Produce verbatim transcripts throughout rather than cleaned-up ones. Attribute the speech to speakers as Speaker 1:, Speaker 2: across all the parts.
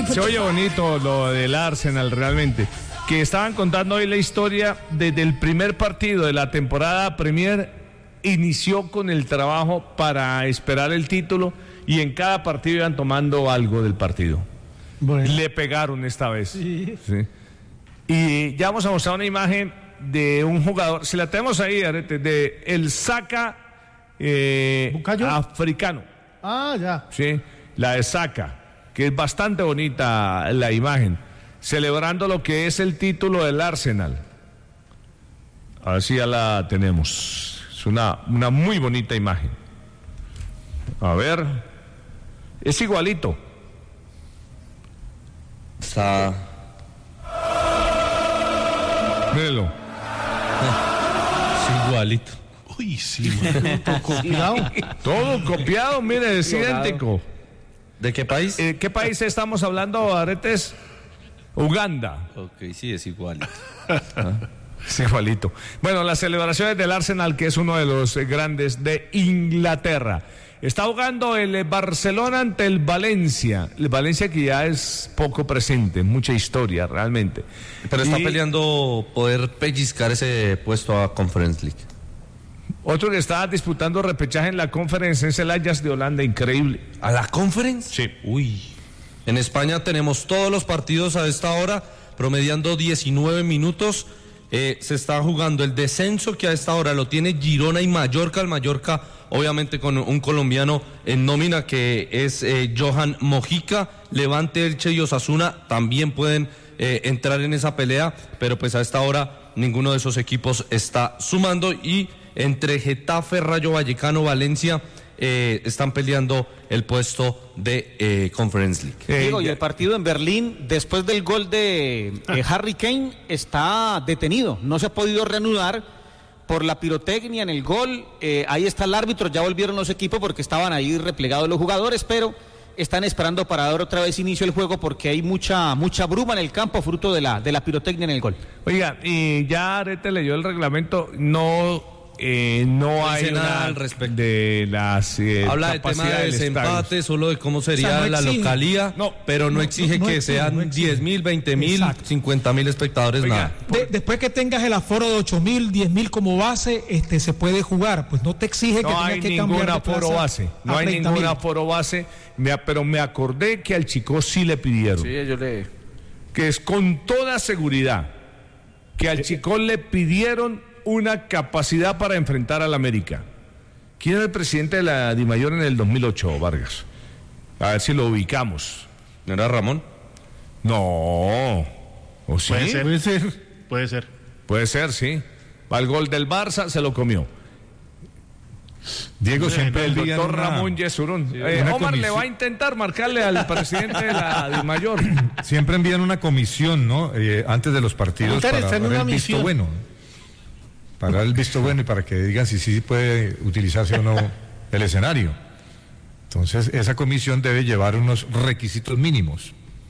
Speaker 1: se oye bonito lo del Arsenal realmente. Que estaban contando hoy la historia desde el primer partido de la temporada Premier, inició con el trabajo para esperar el título y en cada partido iban tomando algo del partido. Bueno. Le pegaron esta vez. Sí. Sí. Y ya vamos a mostrar una imagen de un jugador, si la tenemos ahí, Arete, de el Saka eh, africano.
Speaker 2: Ah, ya.
Speaker 1: Sí, la de Saka, que es bastante bonita la imagen, celebrando lo que es el título del Arsenal. Así ya la tenemos. Es una, una muy bonita imagen. A ver, es igualito.
Speaker 3: Está...
Speaker 1: Mírelo.
Speaker 3: Es igualito.
Speaker 2: Uy, sí, todo copiado.
Speaker 1: Todo copiado, mire, es idéntico.
Speaker 3: ¿De qué país?
Speaker 1: ¿De qué país estamos hablando, Aretes? Uganda.
Speaker 3: Ok, sí, es igualito.
Speaker 1: ¿Ah? Es igualito. Bueno, las celebraciones del Arsenal, que es uno de los grandes de Inglaterra. Está jugando el Barcelona ante el Valencia. El Valencia que ya es poco presente, mucha historia realmente.
Speaker 3: Pero está
Speaker 1: y...
Speaker 3: peleando poder pellizcar ese puesto a Conference League.
Speaker 1: Otro que está disputando repechaje en la Conference es el Ajax de Holanda, increíble.
Speaker 3: ¿A la Conference?
Speaker 1: Sí.
Speaker 3: Uy. En España tenemos todos los partidos a esta hora, promediando diecinueve minutos. Eh, se está jugando el descenso que a esta hora lo tiene Girona y Mallorca. El Mallorca, obviamente, con un colombiano en nómina que es eh, Johan Mojica. Levante, Elche y Osasuna también pueden eh, entrar en esa pelea, pero pues a esta hora ninguno de esos equipos está sumando. Y entre Getafe, Rayo Vallecano, Valencia eh, están peleando el puesto de eh, Conference League.
Speaker 4: Eh, Digo, y el partido en Berlín, después del gol de eh, Harry Kane, está detenido, no se ha podido reanudar por la pirotecnia en el gol. Eh, ahí está el árbitro, ya volvieron los equipos porque estaban ahí replegados los jugadores, pero están esperando para dar otra vez inicio al juego porque hay mucha mucha bruma en el campo fruto de la de la pirotecnia en el gol.
Speaker 1: Oiga, y ya Arete leyó el reglamento, no eh, no, no hay
Speaker 3: nada al respecto
Speaker 1: de las eh,
Speaker 3: habla de tema de desempate, solo de cómo sería, o sea, no la exige, localía, no, pero no, no exige no, no que exige, sean no diez mil, veinte mil, cincuenta mil espectadores. Oiga, nada.
Speaker 2: De, después que tengas el aforo de ocho mil, diez mil como base, este se puede jugar, pues no te exige
Speaker 1: no
Speaker 2: que tengas que cambiar de
Speaker 1: No hay ningún aforo base, no hay ningún aforo base, me, pero me acordé que al chico sí le pidieron.
Speaker 4: Sí, yo le...
Speaker 1: Que es con toda seguridad que al chico le pidieron una capacidad para enfrentar al América. ¿Quién era el presidente de la Dimayor en el dos mil ocho, Vargas? A ver si lo ubicamos.
Speaker 3: ¿No era Ramón?
Speaker 1: No. ¿O sí?
Speaker 2: Puede ser. Puede ser. Puede ser.
Speaker 1: Puede ser, sí. Va el gol del Barça, se lo comió.
Speaker 5: Diego, siempre
Speaker 1: el
Speaker 5: el
Speaker 1: doctor Ramón Yesurún. Sí, eh, Omar comisión. Le va a intentar marcarle al presidente de la Dimayor.
Speaker 5: Siempre envían una comisión, ¿no? Eh, antes de los partidos para dar el visto bueno. Para dar el visto bueno y para que digan si sí puede utilizarse o no el escenario. Entonces, esa comisión debe llevar unos requisitos mínimos.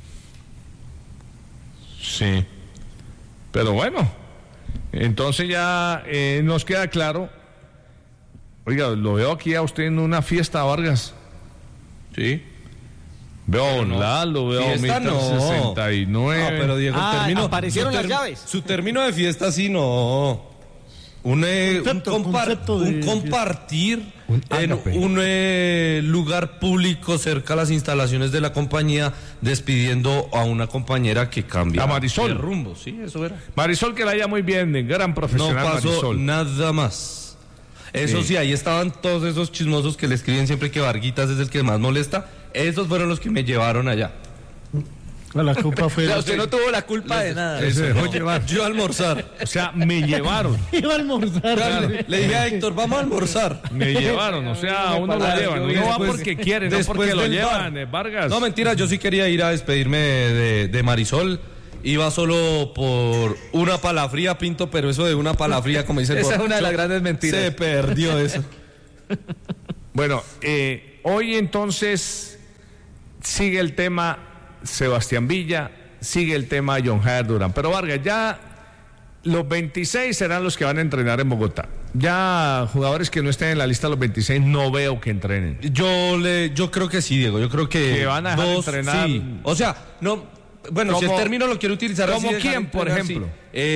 Speaker 1: Sí. Pero bueno, entonces ya eh, nos queda claro. Oiga, lo veo aquí a usted en una fiesta, Vargas.
Speaker 3: Sí.
Speaker 1: Veo no. la, lo veo
Speaker 3: fiesta no.
Speaker 1: sesenta y nueve.
Speaker 3: No, pero Diego,
Speaker 4: ah,
Speaker 3: termino,
Speaker 4: aparecieron
Speaker 3: su
Speaker 4: las
Speaker 3: ter-
Speaker 4: llaves.
Speaker 3: Su término de fiesta sí no. Un, eh, concepto, un, compar- un compartir un en un eh, lugar público cerca a las instalaciones de la compañía, despidiendo a una compañera que cambia
Speaker 1: a Marisol
Speaker 3: de rumbo. Sí, eso era.
Speaker 1: Marisol, que la haya muy bien, gran profesional.
Speaker 3: No pasó
Speaker 1: Marisol.
Speaker 3: Nada más. Eso sí. sí, ahí estaban todos esos chismosos que le escriben siempre que Varguitas es el que más molesta. Esos fueron los que me llevaron allá.
Speaker 2: La culpa fue...
Speaker 4: O sea, usted no tuvo la culpa
Speaker 3: los,
Speaker 4: de nada.
Speaker 3: Se dejó llevar. Yo a almorzar.
Speaker 1: O sea, me llevaron.
Speaker 2: Iba a almorzar.
Speaker 3: Claro. Le dije a Héctor, vamos a almorzar.
Speaker 1: Me llevaron, o sea, a uno lo llevan. Uno va porque quiere, no porque lo llevan, eh, Vargas.
Speaker 3: No, mentira, yo sí quería ir a despedirme de, de Marisol. Iba solo por una palafría, Pinto, pero eso de una palafría, como dice el
Speaker 4: Esa es una de las grandes mentiras.
Speaker 3: Se perdió eso.
Speaker 1: Bueno, eh, hoy entonces sigue el tema Sebastián Villa, sigue el tema John Jair Durán. Pero Vargas, ya Los veintiséis serán los que van a entrenar en Bogotá. Ya jugadores que no estén en la lista de los veintiséis no veo que entrenen.
Speaker 3: Yo le, yo creo que sí, Diego. Yo creo que,
Speaker 1: que van a dejar
Speaker 3: dos,
Speaker 1: entrenar.
Speaker 3: Sí. O sea, no. Bueno,
Speaker 1: ¿Cómo,
Speaker 3: si el término lo quiere utilizar
Speaker 1: ¿Como
Speaker 3: así,
Speaker 1: quién, por ejemplo?
Speaker 3: Sí.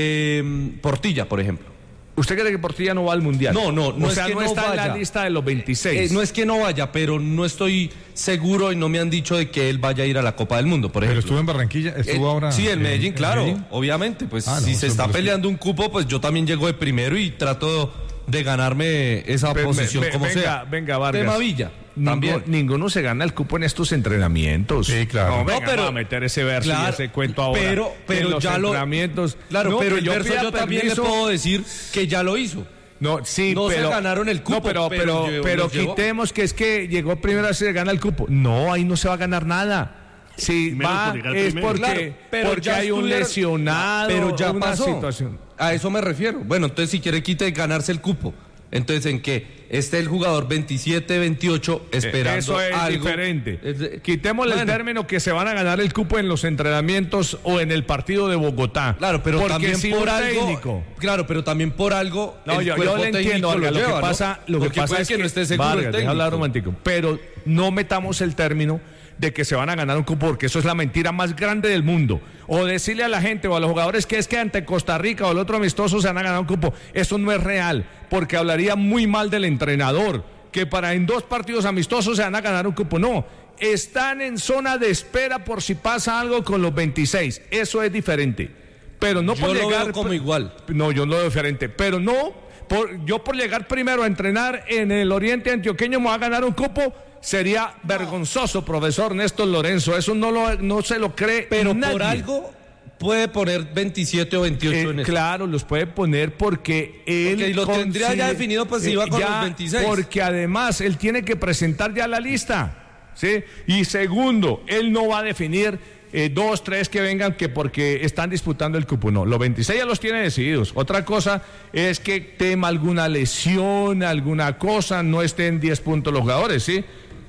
Speaker 3: Eh, Portilla, por ejemplo.
Speaker 1: ¿Usted cree que Portilla no va al Mundial?
Speaker 3: No, no, no
Speaker 1: o
Speaker 3: es
Speaker 1: sea,
Speaker 3: que
Speaker 1: no,
Speaker 3: no
Speaker 1: está
Speaker 3: vaya.
Speaker 1: en la lista de los veintiséis.
Speaker 3: Eh, no es que no vaya, pero no estoy seguro y no me han dicho de que él vaya a ir a la Copa del Mundo, por ejemplo.
Speaker 5: Pero estuvo en Barranquilla, estuvo
Speaker 3: eh,
Speaker 5: ahora.
Speaker 3: Sí, en Medellín,
Speaker 5: en,
Speaker 3: claro,
Speaker 5: en Medellín.
Speaker 3: obviamente. Pues
Speaker 5: ah,
Speaker 3: si
Speaker 5: no,
Speaker 3: se está
Speaker 5: los...
Speaker 3: peleando un cupo, pues yo también llego de primero y trato de ganarme esa
Speaker 1: Ve,
Speaker 3: posición
Speaker 1: ve,
Speaker 3: como
Speaker 1: venga,
Speaker 3: sea.
Speaker 1: Venga, Vargas.
Speaker 3: Tema Villa.
Speaker 1: Ninguno,
Speaker 3: También.
Speaker 1: ninguno se gana el cupo en estos entrenamientos.
Speaker 5: Sí, claro.
Speaker 1: No, venga,
Speaker 3: No, pero-
Speaker 1: vamos a meter ese verso
Speaker 3: Claro,
Speaker 1: y ese cuento ahora.
Speaker 3: pero- pero
Speaker 1: en los
Speaker 3: ya lo-
Speaker 1: entrenamientos.
Speaker 3: Claro,
Speaker 1: No,
Speaker 3: pero
Speaker 1: que
Speaker 3: el
Speaker 1: yo
Speaker 3: verso
Speaker 1: pida
Speaker 3: yo también le
Speaker 1: permiso.
Speaker 3: puedo decir que ya lo hizo.
Speaker 1: No, sí,
Speaker 3: No se
Speaker 1: pero
Speaker 3: ganaron el cupo,
Speaker 1: No, pero
Speaker 3: pero
Speaker 1: pero
Speaker 3: llevó-
Speaker 1: pero
Speaker 3: los llevó.
Speaker 1: quitemos que es que llegó primero a se gana el cupo. No, ahí no se va a ganar nada. Si
Speaker 6: Primero
Speaker 1: va
Speaker 6: por llegar
Speaker 1: es
Speaker 6: primero.
Speaker 1: porque,
Speaker 3: Claro, pero
Speaker 1: porque
Speaker 3: ya
Speaker 1: hay un
Speaker 3: estuvieron-
Speaker 1: lesionado,
Speaker 3: pero ya
Speaker 1: una
Speaker 3: pasó.
Speaker 1: situación.
Speaker 3: A eso me refiero. Bueno, entonces si quiere quite ganarse el cupo. Entonces en que esté el jugador veintisiete, veintiocho esperando
Speaker 1: Eso es
Speaker 3: algo.
Speaker 1: diferente.
Speaker 3: Es de-
Speaker 1: Quitémosle
Speaker 3: Bueno.
Speaker 1: el término que se van a ganar el cupo en los entrenamientos o en el partido de Bogotá.
Speaker 3: Claro, pero
Speaker 1: porque
Speaker 3: también
Speaker 1: si
Speaker 3: por
Speaker 1: un
Speaker 3: algo.
Speaker 1: técnico-
Speaker 3: Claro, pero también por algo.
Speaker 1: No,
Speaker 3: el
Speaker 1: yo, yo
Speaker 3: cuerpo
Speaker 1: le entiendo,
Speaker 3: técnico
Speaker 1: Vargas, lo
Speaker 3: lleva,
Speaker 1: que
Speaker 3: ¿no?
Speaker 1: pasa, lo que
Speaker 3: Porque
Speaker 1: pasa
Speaker 3: puede
Speaker 1: es
Speaker 3: que no esté seguro
Speaker 1: Vargas,
Speaker 3: el
Speaker 1: deja
Speaker 3: técnico.
Speaker 1: hablar un momentico, pero no metamos el término de que se van a ganar un cupo, porque eso es la mentira más grande del mundo. O decirle a la gente o a los jugadores que es que ante Costa Rica o el otro amistoso se van a ganar un cupo. Eso no es real, porque hablaría muy mal del entrenador, que para en dos partidos amistosos se van a ganar un cupo. No, están en zona de espera por si pasa algo con los veintiséis. Eso es diferente. Pero no
Speaker 3: Yo
Speaker 1: por
Speaker 3: lo
Speaker 1: llegar
Speaker 3: veo como igual.
Speaker 1: No, yo no lo veo diferente, pero no por, yo por llegar primero a entrenar en el Oriente Antioqueño me voy a ganar un cupo. Sería vergonzoso, profesor Néstor Lorenzo. Eso no lo no se lo cree
Speaker 3: Pero
Speaker 1: nadie.
Speaker 3: por algo puede poner veintisiete o veintiocho
Speaker 1: Eh,
Speaker 3: en eso.
Speaker 1: claro, los puede poner porque él
Speaker 3: Porque lo tendría ya definido, pues, si iba con los veintiséis.
Speaker 1: Porque además él tiene que presentar ya la lista, ¿sí? Y segundo, él no va a definir eh, dos, tres que vengan que porque están disputando el cupo. No, los veintiséis ya los tiene decididos. Otra cosa es que tema alguna lesión, alguna cosa, no estén diez puntos los jugadores, ¿sí?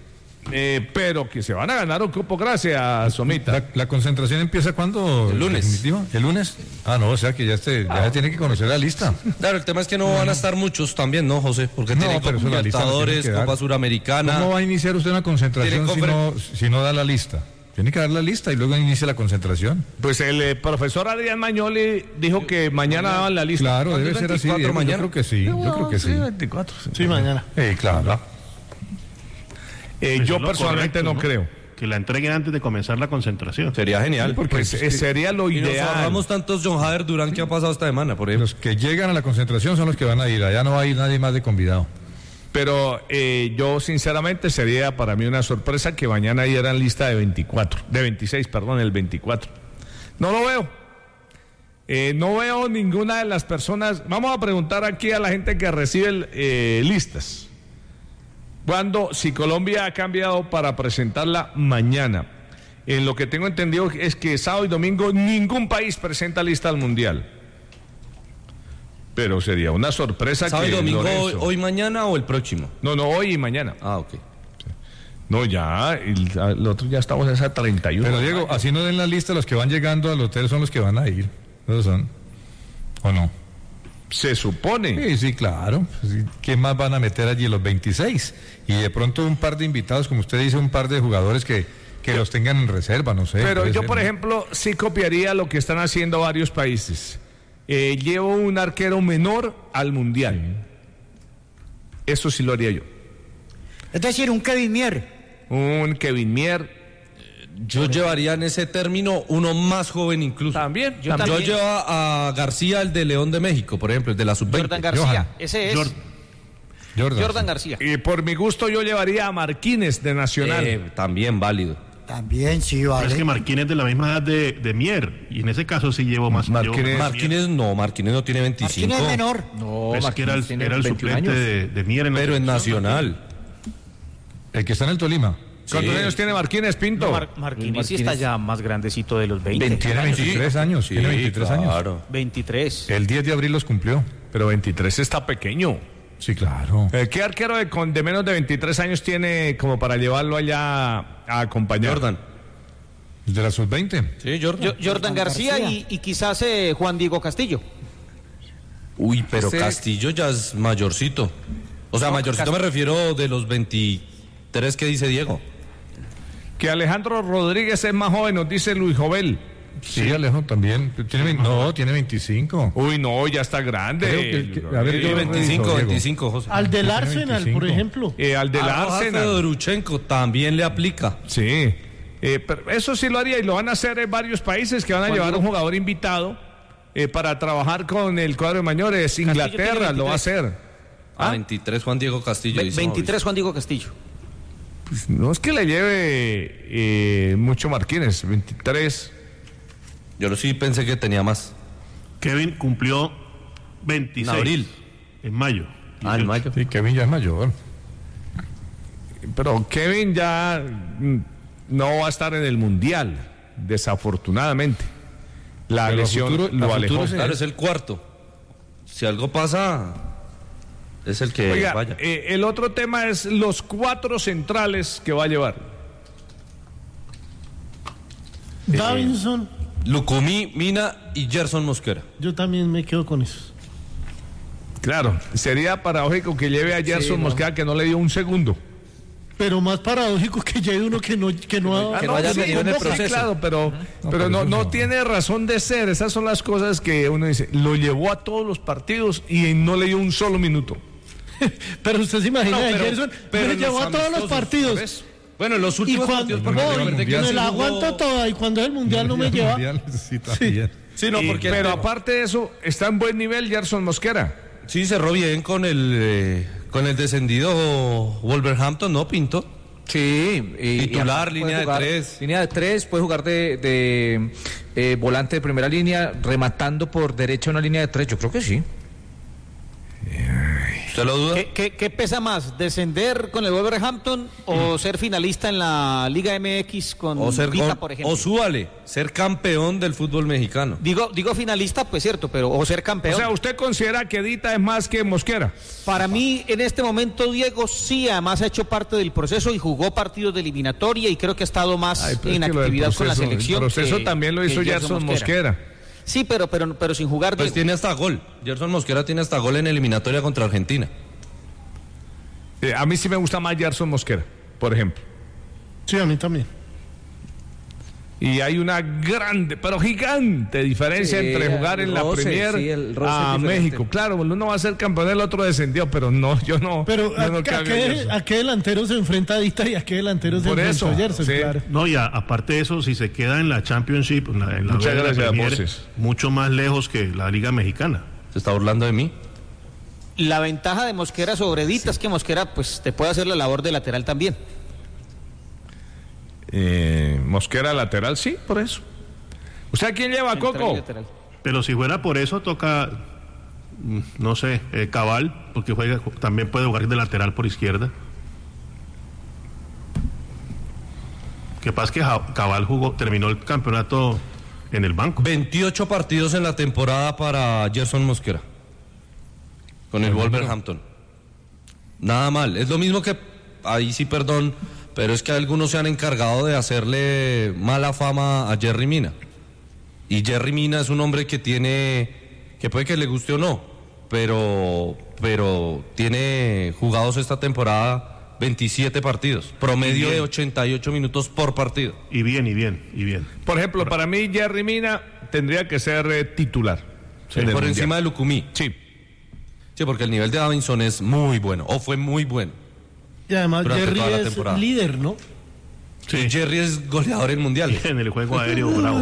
Speaker 1: Eh, pero que se van a ganar un cupo, gracias, Somita.
Speaker 5: ¿La, la concentración empieza cuándo?
Speaker 3: El lunes.
Speaker 5: ¿Definitiva? ¿El lunes? Ah, no, o sea que ya, este, ya se tiene que conocer la lista.
Speaker 3: Claro, el tema es que no van a estar muchos también, ¿no, José? Porque
Speaker 5: No,
Speaker 3: tienen
Speaker 5: pero
Speaker 3: Copa
Speaker 5: eso la lista la tienen
Speaker 3: Libertadores,
Speaker 5: que dar.
Speaker 3: Copa Suramericana.
Speaker 5: ¿Cómo va a iniciar usted una concentración
Speaker 3: Tiene
Speaker 5: si
Speaker 3: conferen-
Speaker 5: no, si no da la lista? Tiene que dar la lista y luego inicia la concentración.
Speaker 1: Pues el eh, profesor Adrián Mañoli dijo que mañana daban la lista.
Speaker 5: Claro, debe ser así.
Speaker 3: veinticuatro
Speaker 5: Diego,
Speaker 3: mañana?
Speaker 5: Yo creo que sí, yo creo que sí.
Speaker 1: veinticuatro.
Speaker 6: Sí, mañana.
Speaker 5: Eh, claro.
Speaker 1: Eh,
Speaker 6: Eso
Speaker 1: yo
Speaker 6: es lo
Speaker 1: personalmente
Speaker 6: correcto,
Speaker 1: no, creo.
Speaker 6: Que la entreguen antes de comenzar la concentración.
Speaker 3: Sería genial.
Speaker 5: porque
Speaker 1: Pues
Speaker 5: es
Speaker 1: eh,
Speaker 5: que
Speaker 1: sería lo
Speaker 3: Y nos
Speaker 1: ideal.
Speaker 3: ahorramos tantos John Hader Durán que ha pasado esta semana, por ejemplo.
Speaker 5: Los que llegan a la concentración son los que van a ir. Allá no va a ir nadie más de convidado.
Speaker 1: Pero eh, yo sinceramente sería para mí una sorpresa que mañana dieran lista de veinticuatro, de veintiséis, perdón, el veinticuatro. No lo veo. Eh, no veo ninguna de las personas. Vamos a preguntar aquí a la gente que recibe eh, listas. Cuando, si Colombia ha cambiado para presentarla mañana. En lo que tengo entendido es que sábado y domingo ningún país presenta lista al Mundial. Pero sería una sorpresa
Speaker 3: ¿Sábado
Speaker 1: que
Speaker 3: y domingo hoy,
Speaker 1: Lorenzo-
Speaker 3: hoy, mañana o el próximo?
Speaker 1: No, no, hoy y mañana.
Speaker 3: Ah, ok.
Speaker 1: No, ya, el, el otro ya estamos en esa treinta y uno.
Speaker 5: Pero Diego, así no den la lista, los que van llegando al hotel son los que van a ir. ¿Esos son? ¿O no?
Speaker 1: Se supone.
Speaker 5: Sí, sí, claro. Sí, ¿qué más van a meter allí? Los veintiséis. Y de pronto un par de invitados, como usted dice, un par de jugadores que, que los tengan en reserva, no sé.
Speaker 1: Pero
Speaker 5: puede
Speaker 1: yo,
Speaker 5: ser,
Speaker 1: por
Speaker 5: ¿no?
Speaker 1: ejemplo, sí copiaría lo que están haciendo varios países. Eh, llevo un arquero menor al Mundial. Eso sí lo haría yo.
Speaker 7: Es decir, un Kevin Mier.
Speaker 1: Un Kevin Mier.
Speaker 3: Yo llevaría en ese término uno más joven incluso.
Speaker 1: También,
Speaker 3: Yo,
Speaker 1: también.
Speaker 3: llevo a García, el de León de México, por ejemplo, el de la sub veinte.
Speaker 4: Jordan García,
Speaker 5: Johan.
Speaker 4: ese es
Speaker 6: Jordan.
Speaker 5: Jordan.
Speaker 4: Jordan
Speaker 5: sí.
Speaker 4: García.
Speaker 1: Y por mi gusto yo llevaría a Marquínez de Nacional.
Speaker 3: Eh, también válido.
Speaker 7: También, sí,
Speaker 6: Pero
Speaker 7: vale.
Speaker 6: es que Marquínez es de la misma edad de, de Mier. Y en ese caso sí llevo más.
Speaker 1: Marquínez-
Speaker 6: llevo más
Speaker 3: Marquínez no, Marquínez no tiene veinticinco.
Speaker 7: Martín es menor.
Speaker 1: No,
Speaker 6: Mier. Es que era el,
Speaker 1: tiene
Speaker 6: era el
Speaker 1: veintiún
Speaker 6: suplente
Speaker 1: años.
Speaker 6: de, de Mier en la
Speaker 3: Pero en
Speaker 6: selección.
Speaker 3: Nacional.
Speaker 5: El que está en el Tolima.
Speaker 1: ¿Cuántos
Speaker 3: Sí.
Speaker 1: años tiene Marquínez, Pinto?
Speaker 4: No, Mar- Marquinhos sí está ya más grandecito de los veinte.
Speaker 5: Tiene veintitrés años.
Speaker 3: Sí,
Speaker 5: tiene veintitrés años.
Speaker 3: claro.
Speaker 4: veintitrés.
Speaker 5: El diez de abril los cumplió.
Speaker 1: Pero veintitrés está pequeño.
Speaker 5: Sí, claro.
Speaker 1: Eh, ¿Qué arquero de, con, de menos de veintitrés años tiene como para llevarlo allá a acompañar?
Speaker 3: Jordan.
Speaker 5: El de la sub veinte.
Speaker 3: Sí, Jordan.
Speaker 4: Yo- Jordan García,
Speaker 7: García.
Speaker 4: Y, y quizás eh, Juan Diego Castillo.
Speaker 3: Uy, pero
Speaker 1: Este-
Speaker 3: Castillo ya es mayorcito. O sea,
Speaker 4: No,
Speaker 3: mayorcito
Speaker 4: Cast-
Speaker 3: me refiero de los veintitrés que dice Diego.
Speaker 1: Que Alejandro Rodríguez es más joven, nos dice Luis Jovel.
Speaker 5: Sí, Alejo también. ¿Tiene, veinte? No, tiene veinticinco.
Speaker 1: Uy, no, ya está grande.
Speaker 5: Creo que- que- a ver,
Speaker 1: Eh,
Speaker 5: yo-
Speaker 3: veinticinco,
Speaker 5: Diego.
Speaker 3: veinticinco, José.
Speaker 8: Al del
Speaker 5: Tiene
Speaker 8: Arsenal,
Speaker 5: veinticinco.
Speaker 8: por ejemplo.
Speaker 1: eh, al del
Speaker 3: A Rojas
Speaker 1: Arsenal.
Speaker 3: Fedorchenko también le aplica.
Speaker 1: Sí, eh, pero eso sí lo haría y lo van a hacer en varios países que van a
Speaker 4: Juan
Speaker 1: llevar
Speaker 4: Diego.
Speaker 1: un jugador invitado eh, para trabajar con el cuadro de mayores. Inglaterra
Speaker 4: tiene
Speaker 1: lo va a
Speaker 4: veintitrés.
Speaker 1: hacer.
Speaker 3: A
Speaker 1: ¿Ah?
Speaker 3: veintitrés Juan Diego Castillo.
Speaker 4: Ve-
Speaker 3: dice
Speaker 4: veintitrés Juan Diego Castillo.
Speaker 1: Pues no es que le lleve eh, mucho Martínez, veintitrés.
Speaker 3: Mauricio. Yo sí pensé que tenía más.
Speaker 6: Kevin cumplió veintiséis.
Speaker 3: En abril.
Speaker 6: En mayo.
Speaker 3: Ah, en mayo.
Speaker 5: Sí, Kevin ya es mayor.
Speaker 1: Pero Kevin ya mm, no va a estar en el Mundial, desafortunadamente. La
Speaker 5: Pero a
Speaker 1: lesión
Speaker 5: futuro-
Speaker 1: lo
Speaker 5: a
Speaker 1: alejó.
Speaker 5: futuro sí.
Speaker 3: Claro, es el cuarto. Si algo pasa, es el que
Speaker 1: Oiga,
Speaker 3: vaya.
Speaker 1: eh, el otro tema es los cuatro centrales que va a llevar.
Speaker 8: Davinson,
Speaker 3: Lucumí, Mina y Gerson Mosquera.
Speaker 8: yo también me quedo con esos.
Speaker 1: Claro, sería paradójico que lleve a Gerson Mosquera que no le dio un segundo.
Speaker 8: Pero más paradójico que llegue uno que no, que no,
Speaker 3: Que no haya
Speaker 1: sí,
Speaker 3: metido en el
Speaker 1: sí,
Speaker 3: proceso.
Speaker 1: claro, pero,
Speaker 5: No,
Speaker 1: pero
Speaker 5: pero
Speaker 1: no,
Speaker 5: eso
Speaker 1: no
Speaker 5: no.
Speaker 1: tiene razón de ser. Esas son las cosas que uno dice. Lo llevó a todos los partidos y no le dio un solo minuto.
Speaker 8: Pero usted se imagina,
Speaker 3: No,
Speaker 8: de
Speaker 3: pero-
Speaker 8: Gerson
Speaker 3: pero
Speaker 8: me
Speaker 3: en
Speaker 8: llevó
Speaker 3: los
Speaker 8: a todos los
Speaker 3: amistosos,
Speaker 8: partidos.
Speaker 1: ¿sabes?
Speaker 3: Bueno, los
Speaker 8: Y
Speaker 3: últimos
Speaker 8: cuando
Speaker 3: partidos
Speaker 5: porque
Speaker 8: voy,
Speaker 5: el
Speaker 3: recordé que
Speaker 5: Mundial
Speaker 8: me
Speaker 3: sí
Speaker 8: la
Speaker 3: jugó-
Speaker 8: aguanto toda y cuando es el mundial no me lleva.
Speaker 5: Mundial, sí, también.
Speaker 3: Sí, no,
Speaker 1: Y-
Speaker 3: porque
Speaker 1: pero
Speaker 3: el-
Speaker 1: aparte de eso, está en buen nivel Gerson Mosquera.
Speaker 3: sí cerró bien con el eh, con el descendido Wolverhampton, ¿no, Pinto?
Speaker 9: Sí, y,
Speaker 3: Titular,
Speaker 9: y
Speaker 3: línea de
Speaker 9: jugar-
Speaker 3: tres.
Speaker 9: Línea de tres, puede jugar de, de eh, volante de primera línea, rematando por derecha una línea de tres, yo creo que sí.
Speaker 3: ¿Usted lo duda?
Speaker 4: ¿Qué, qué, qué pesa más? ¿Descender con el Wolverhampton o ser finalista en la Liga M X con
Speaker 3: O ser
Speaker 4: Vita,
Speaker 3: o-
Speaker 4: por ejemplo?
Speaker 3: o súbale, ser campeón del fútbol mexicano.
Speaker 4: Digo, digo finalista, pues cierto, pero o ser
Speaker 1: O
Speaker 4: campeón.
Speaker 1: sea, ¿usted considera que Dita es más que Mosquera?
Speaker 4: Para mí, en este momento, Diego sí, además ha hecho parte del proceso y jugó partidos de eliminatoria y creo que ha estado más
Speaker 1: Ay, pero es
Speaker 4: en
Speaker 1: que lo del
Speaker 4: actividad con la
Speaker 1: proceso-
Speaker 4: selección.
Speaker 1: El proceso
Speaker 4: que-
Speaker 1: también lo
Speaker 4: que
Speaker 1: hizo Gerson Mosquera.
Speaker 4: Sí, pero, pero, pero sin jugar.
Speaker 3: Pues
Speaker 4: Diego.
Speaker 3: tiene hasta gol. Gerson Mosquera tiene hasta gol en eliminatoria contra Argentina.
Speaker 1: Eh, a mí sí me gusta más Gerson Mosquera, por ejemplo.
Speaker 8: Sí, a mí también.
Speaker 1: Y hay una grande, pero gigante diferencia
Speaker 9: Sí,
Speaker 1: entre jugar
Speaker 9: el
Speaker 1: en la
Speaker 9: roce,
Speaker 1: Premier
Speaker 9: sí, el roce
Speaker 1: a
Speaker 9: es diferente.
Speaker 1: México. Claro, uno va a ser campeón, el otro descendió, pero no, yo no.
Speaker 8: Pero
Speaker 1: yo
Speaker 8: ¿a,
Speaker 1: no
Speaker 8: a
Speaker 1: cambio a
Speaker 8: qué,
Speaker 1: Gerson.
Speaker 8: a qué delantero se enfrenta Dita y a qué delantero se
Speaker 1: Por
Speaker 8: enfrentó
Speaker 1: eso,
Speaker 8: Gerson?
Speaker 1: sí.
Speaker 8: Claro.
Speaker 6: No, y a- aparte de eso, si se queda en la Championship, en la, en la
Speaker 1: Muchas
Speaker 6: B de la
Speaker 1: gracias,
Speaker 6: Premier,
Speaker 1: Voces.
Speaker 6: mucho más lejos que la Liga Mexicana.
Speaker 3: ¿Se está burlando de mí?
Speaker 4: La ventaja de Mosquera sobre Dita es que Mosquera pues te puede hacer la labor de lateral también.
Speaker 1: Eh, Mosquera lateral, sí, por eso. ¿Usted a quién lleva,
Speaker 4: Central y
Speaker 1: Coco?
Speaker 4: lateral.
Speaker 6: Pero si fuera por eso, toca, mm, no sé, eh, Cabal, porque juega, también puede jugar de lateral por izquierda. Que pasa es que Ja- Cabal jugó, terminó el campeonato en el banco.
Speaker 3: veintiocho partidos en la temporada para Gerson Mosquera. Con el Wolverhampton. Nada mal. Es lo mismo que, ahí sí perdón, pero es que algunos se han encargado de hacerle mala fama a Jerry Mina. Y Jerry Mina es un hombre que tiene, que puede que le guste o no, pero, pero tiene jugados esta temporada veintisiete partidos, promedio
Speaker 6: Bien.
Speaker 3: de ochenta y ocho minutos por partido.
Speaker 6: Y bien, y bien, y bien.
Speaker 1: Por ejemplo, para mí Jerry Mina tendría que ser eh, titular.
Speaker 3: Sí,
Speaker 1: en el
Speaker 3: por
Speaker 1: Mundial.
Speaker 3: encima de Lucumí.
Speaker 1: Sí.
Speaker 3: Sí, porque el nivel de Davinson es muy bueno, o fue muy bueno.
Speaker 8: Y además
Speaker 3: Durante
Speaker 8: Jerry
Speaker 3: toda la
Speaker 8: es
Speaker 3: temporada.
Speaker 8: líder, ¿no?
Speaker 3: Y Jerry es goleador en mundiales.
Speaker 6: En el juego aéreo, bravo.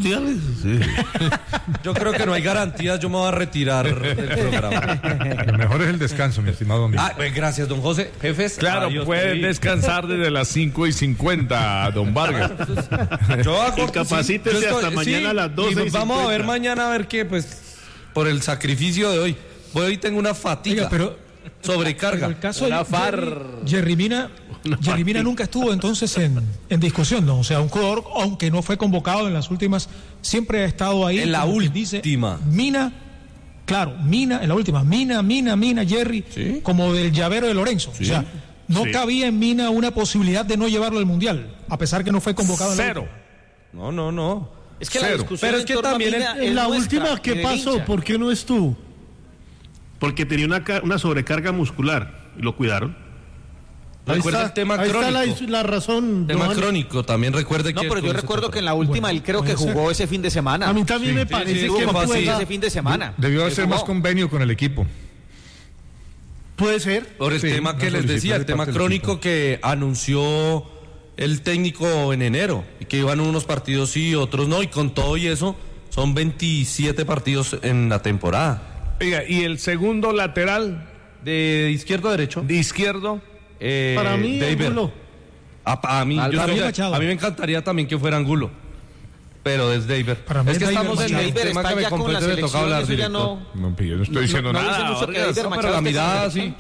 Speaker 3: Yo creo que no hay garantías, yo me voy a retirar del programa.
Speaker 5: Lo mejor es el descanso, mi estimado amigo.
Speaker 3: Ah, pues gracias, don José. Jefes.
Speaker 1: Claro,
Speaker 3: adiós,
Speaker 1: puede
Speaker 3: Tevi.
Speaker 1: descansar desde las cinco y cincuenta, don Vargas.
Speaker 3: Yo hago,
Speaker 6: Incapacítese
Speaker 3: yo
Speaker 6: hasta mañana a las doce
Speaker 3: y
Speaker 6: y
Speaker 3: vamos a ver
Speaker 6: cincuenta.
Speaker 3: mañana a ver qué, pues, por el sacrificio de hoy. Hoy tengo una fatiga,
Speaker 2: Oiga, pero
Speaker 3: sobrecarga.
Speaker 2: en el caso
Speaker 9: Una
Speaker 2: de
Speaker 9: far-
Speaker 2: Jerry, Jerry Mina, Jerry Mina nunca estuvo entonces en, en discusión, ¿no? O sea, un jugador, aunque no fue convocado en las últimas, siempre ha estado ahí.
Speaker 3: En la
Speaker 2: como quien
Speaker 3: última.
Speaker 2: Mina, claro, Mina, en la última, Mina, Mina, Mina, Jerry,
Speaker 3: Sí.
Speaker 2: como del llavero del Lorenzo. O sea, no
Speaker 6: Sí.
Speaker 2: cabía en Mina una posibilidad de no llevarlo al Mundial, a pesar que no fue convocado en la
Speaker 1: Cero.
Speaker 3: No, no, no.
Speaker 4: Es que la
Speaker 1: Cero.
Speaker 4: discusión
Speaker 3: Pero es
Speaker 4: en
Speaker 3: que
Speaker 4: torno a
Speaker 3: también
Speaker 4: Mina
Speaker 3: en-
Speaker 4: es
Speaker 8: En la
Speaker 4: nuestra
Speaker 8: última,
Speaker 4: y
Speaker 8: ¿qué
Speaker 4: del
Speaker 8: pasó?
Speaker 4: hincha.
Speaker 8: ¿Por qué no estuvo?
Speaker 6: porque tenía una, una sobrecarga muscular y lo cuidaron.
Speaker 8: Ahí
Speaker 3: Recuerda
Speaker 8: está,
Speaker 3: el tema
Speaker 8: ahí
Speaker 3: crónico.
Speaker 8: está la, la razón.
Speaker 3: Tema
Speaker 8: Giovanni.
Speaker 3: crónico, también recuerde
Speaker 4: No,
Speaker 3: que...
Speaker 4: pero yo recuerdo que en la última
Speaker 2: Bueno,
Speaker 4: él creo que
Speaker 2: puede
Speaker 4: jugó ese fin de semana.
Speaker 8: A mí también
Speaker 3: Sí,
Speaker 8: me
Speaker 3: sí,
Speaker 8: parece
Speaker 3: sí,
Speaker 8: que
Speaker 3: que fue así.
Speaker 8: pueda-
Speaker 4: ese fin de semana.
Speaker 5: Debió
Speaker 4: Él
Speaker 5: hacer
Speaker 4: jugó.
Speaker 5: más convenio con el equipo.
Speaker 8: puede ser.
Speaker 3: Por el
Speaker 5: Sí,
Speaker 3: tema
Speaker 5: una
Speaker 3: que les
Speaker 5: solicitud
Speaker 3: decía,
Speaker 5: de
Speaker 3: el tema
Speaker 5: parte del
Speaker 3: crónico
Speaker 5: equipo.
Speaker 3: que anunció el técnico en enero, y que iban unos partidos sí, otros no, y con todo y eso, son veintisiete partidos en la temporada.
Speaker 1: Oiga, y el segundo lateral
Speaker 3: De izquierdo a derecho.
Speaker 1: de izquierdo,
Speaker 3: eh,
Speaker 8: Para mí,
Speaker 3: David.
Speaker 8: Angulo.
Speaker 3: A, a mí,
Speaker 9: Al-
Speaker 3: yo
Speaker 2: para mí
Speaker 3: estoy-
Speaker 2: Machado.
Speaker 3: a mí me encantaría también que fuera Angulo, pero es David.
Speaker 2: Para mí
Speaker 3: Es que
Speaker 2: David
Speaker 3: estamos en
Speaker 2: Machado.
Speaker 3: el
Speaker 4: David
Speaker 3: tema
Speaker 4: está
Speaker 3: que me
Speaker 4: ya con la
Speaker 3: compete, me toca
Speaker 4: selección,
Speaker 3: hablar
Speaker 4: eso ya
Speaker 3: directo.
Speaker 4: no...
Speaker 1: no, yo no estoy diciendo
Speaker 4: no dice
Speaker 1: nada.
Speaker 4: mucho que
Speaker 1: Vargas.
Speaker 4: David
Speaker 3: No,
Speaker 4: Machado
Speaker 3: pero la
Speaker 4: esté
Speaker 3: mirada
Speaker 4: con-
Speaker 3: sí.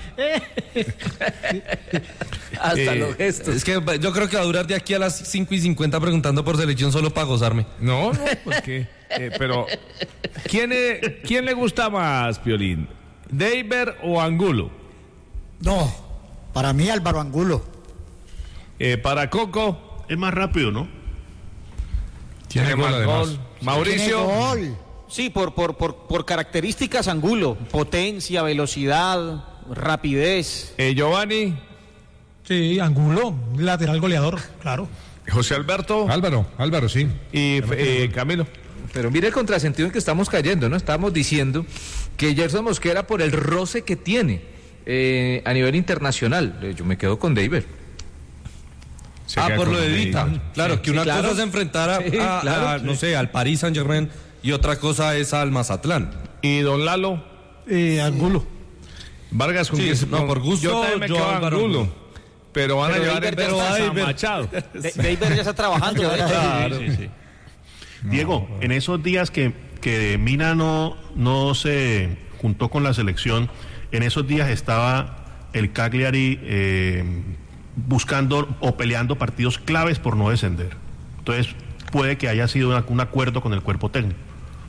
Speaker 9: Hasta
Speaker 1: Eh,
Speaker 9: los gestos.
Speaker 3: Es que yo creo que va a durar de aquí a las cinco y cincuenta preguntando por selección solo para gozarme.
Speaker 1: No, no, porque. eh, pero, ¿quién, es- ¿quién le gusta más, Piolín? ¿David o Angulo?
Speaker 7: No, para mí Álvaro Angulo.
Speaker 1: Eh, para Coco,
Speaker 6: Es más rápido, ¿no?
Speaker 5: Tiene gol,
Speaker 1: más
Speaker 5: además.
Speaker 1: gol.
Speaker 7: Tiene
Speaker 1: Mauricio.
Speaker 7: gol.
Speaker 4: Sí, por, por, por, por características Angulo, potencia, velocidad, rapidez.
Speaker 1: eh, Giovanni.
Speaker 2: Sí, Angulo, lateral goleador, claro.
Speaker 1: José Alberto.
Speaker 5: Álvaro, Álvaro, sí.
Speaker 1: Y eh, Camilo.
Speaker 9: Pero mire el contrasentido en que estamos cayendo, ¿no? Estamos diciendo que Gerson Mosquera, por el roce que tiene eh, a nivel internacional, eh, yo me quedo con David.
Speaker 1: Se
Speaker 3: Ah,
Speaker 1: queda
Speaker 3: por
Speaker 1: con
Speaker 3: lo de
Speaker 1: David.
Speaker 3: Dita. Claro, que
Speaker 9: Sí,
Speaker 3: una
Speaker 9: claro.
Speaker 3: cosa es enfrentar a,
Speaker 9: Sí,
Speaker 3: a-
Speaker 9: claro,
Speaker 3: a, no
Speaker 9: sí.
Speaker 3: sé, al Paris Saint Germain y otra cosa es al Mazatlán.
Speaker 1: Y don Lalo.
Speaker 8: Eh, Angulo.
Speaker 1: Vargas con
Speaker 3: Sí,
Speaker 1: quién se-
Speaker 3: no, por gusto,
Speaker 1: Yo también me
Speaker 3: yo
Speaker 1: quedo a
Speaker 3: Álvaro
Speaker 1: Angulo.
Speaker 3: Angulo.
Speaker 1: Pero van a
Speaker 4: Pero
Speaker 1: llevar
Speaker 4: David
Speaker 1: el
Speaker 4: ya está-
Speaker 1: a Machado.
Speaker 4: De- David ya está trabajando. ¿eh?
Speaker 6: Claro. Sí, sí, sí. Diego, en esos días que, que Mina no, no se juntó con la selección, en esos días estaba el Cagliari eh, buscando o peleando partidos claves por no descender. Entonces, puede que haya sido una- un acuerdo con el cuerpo técnico.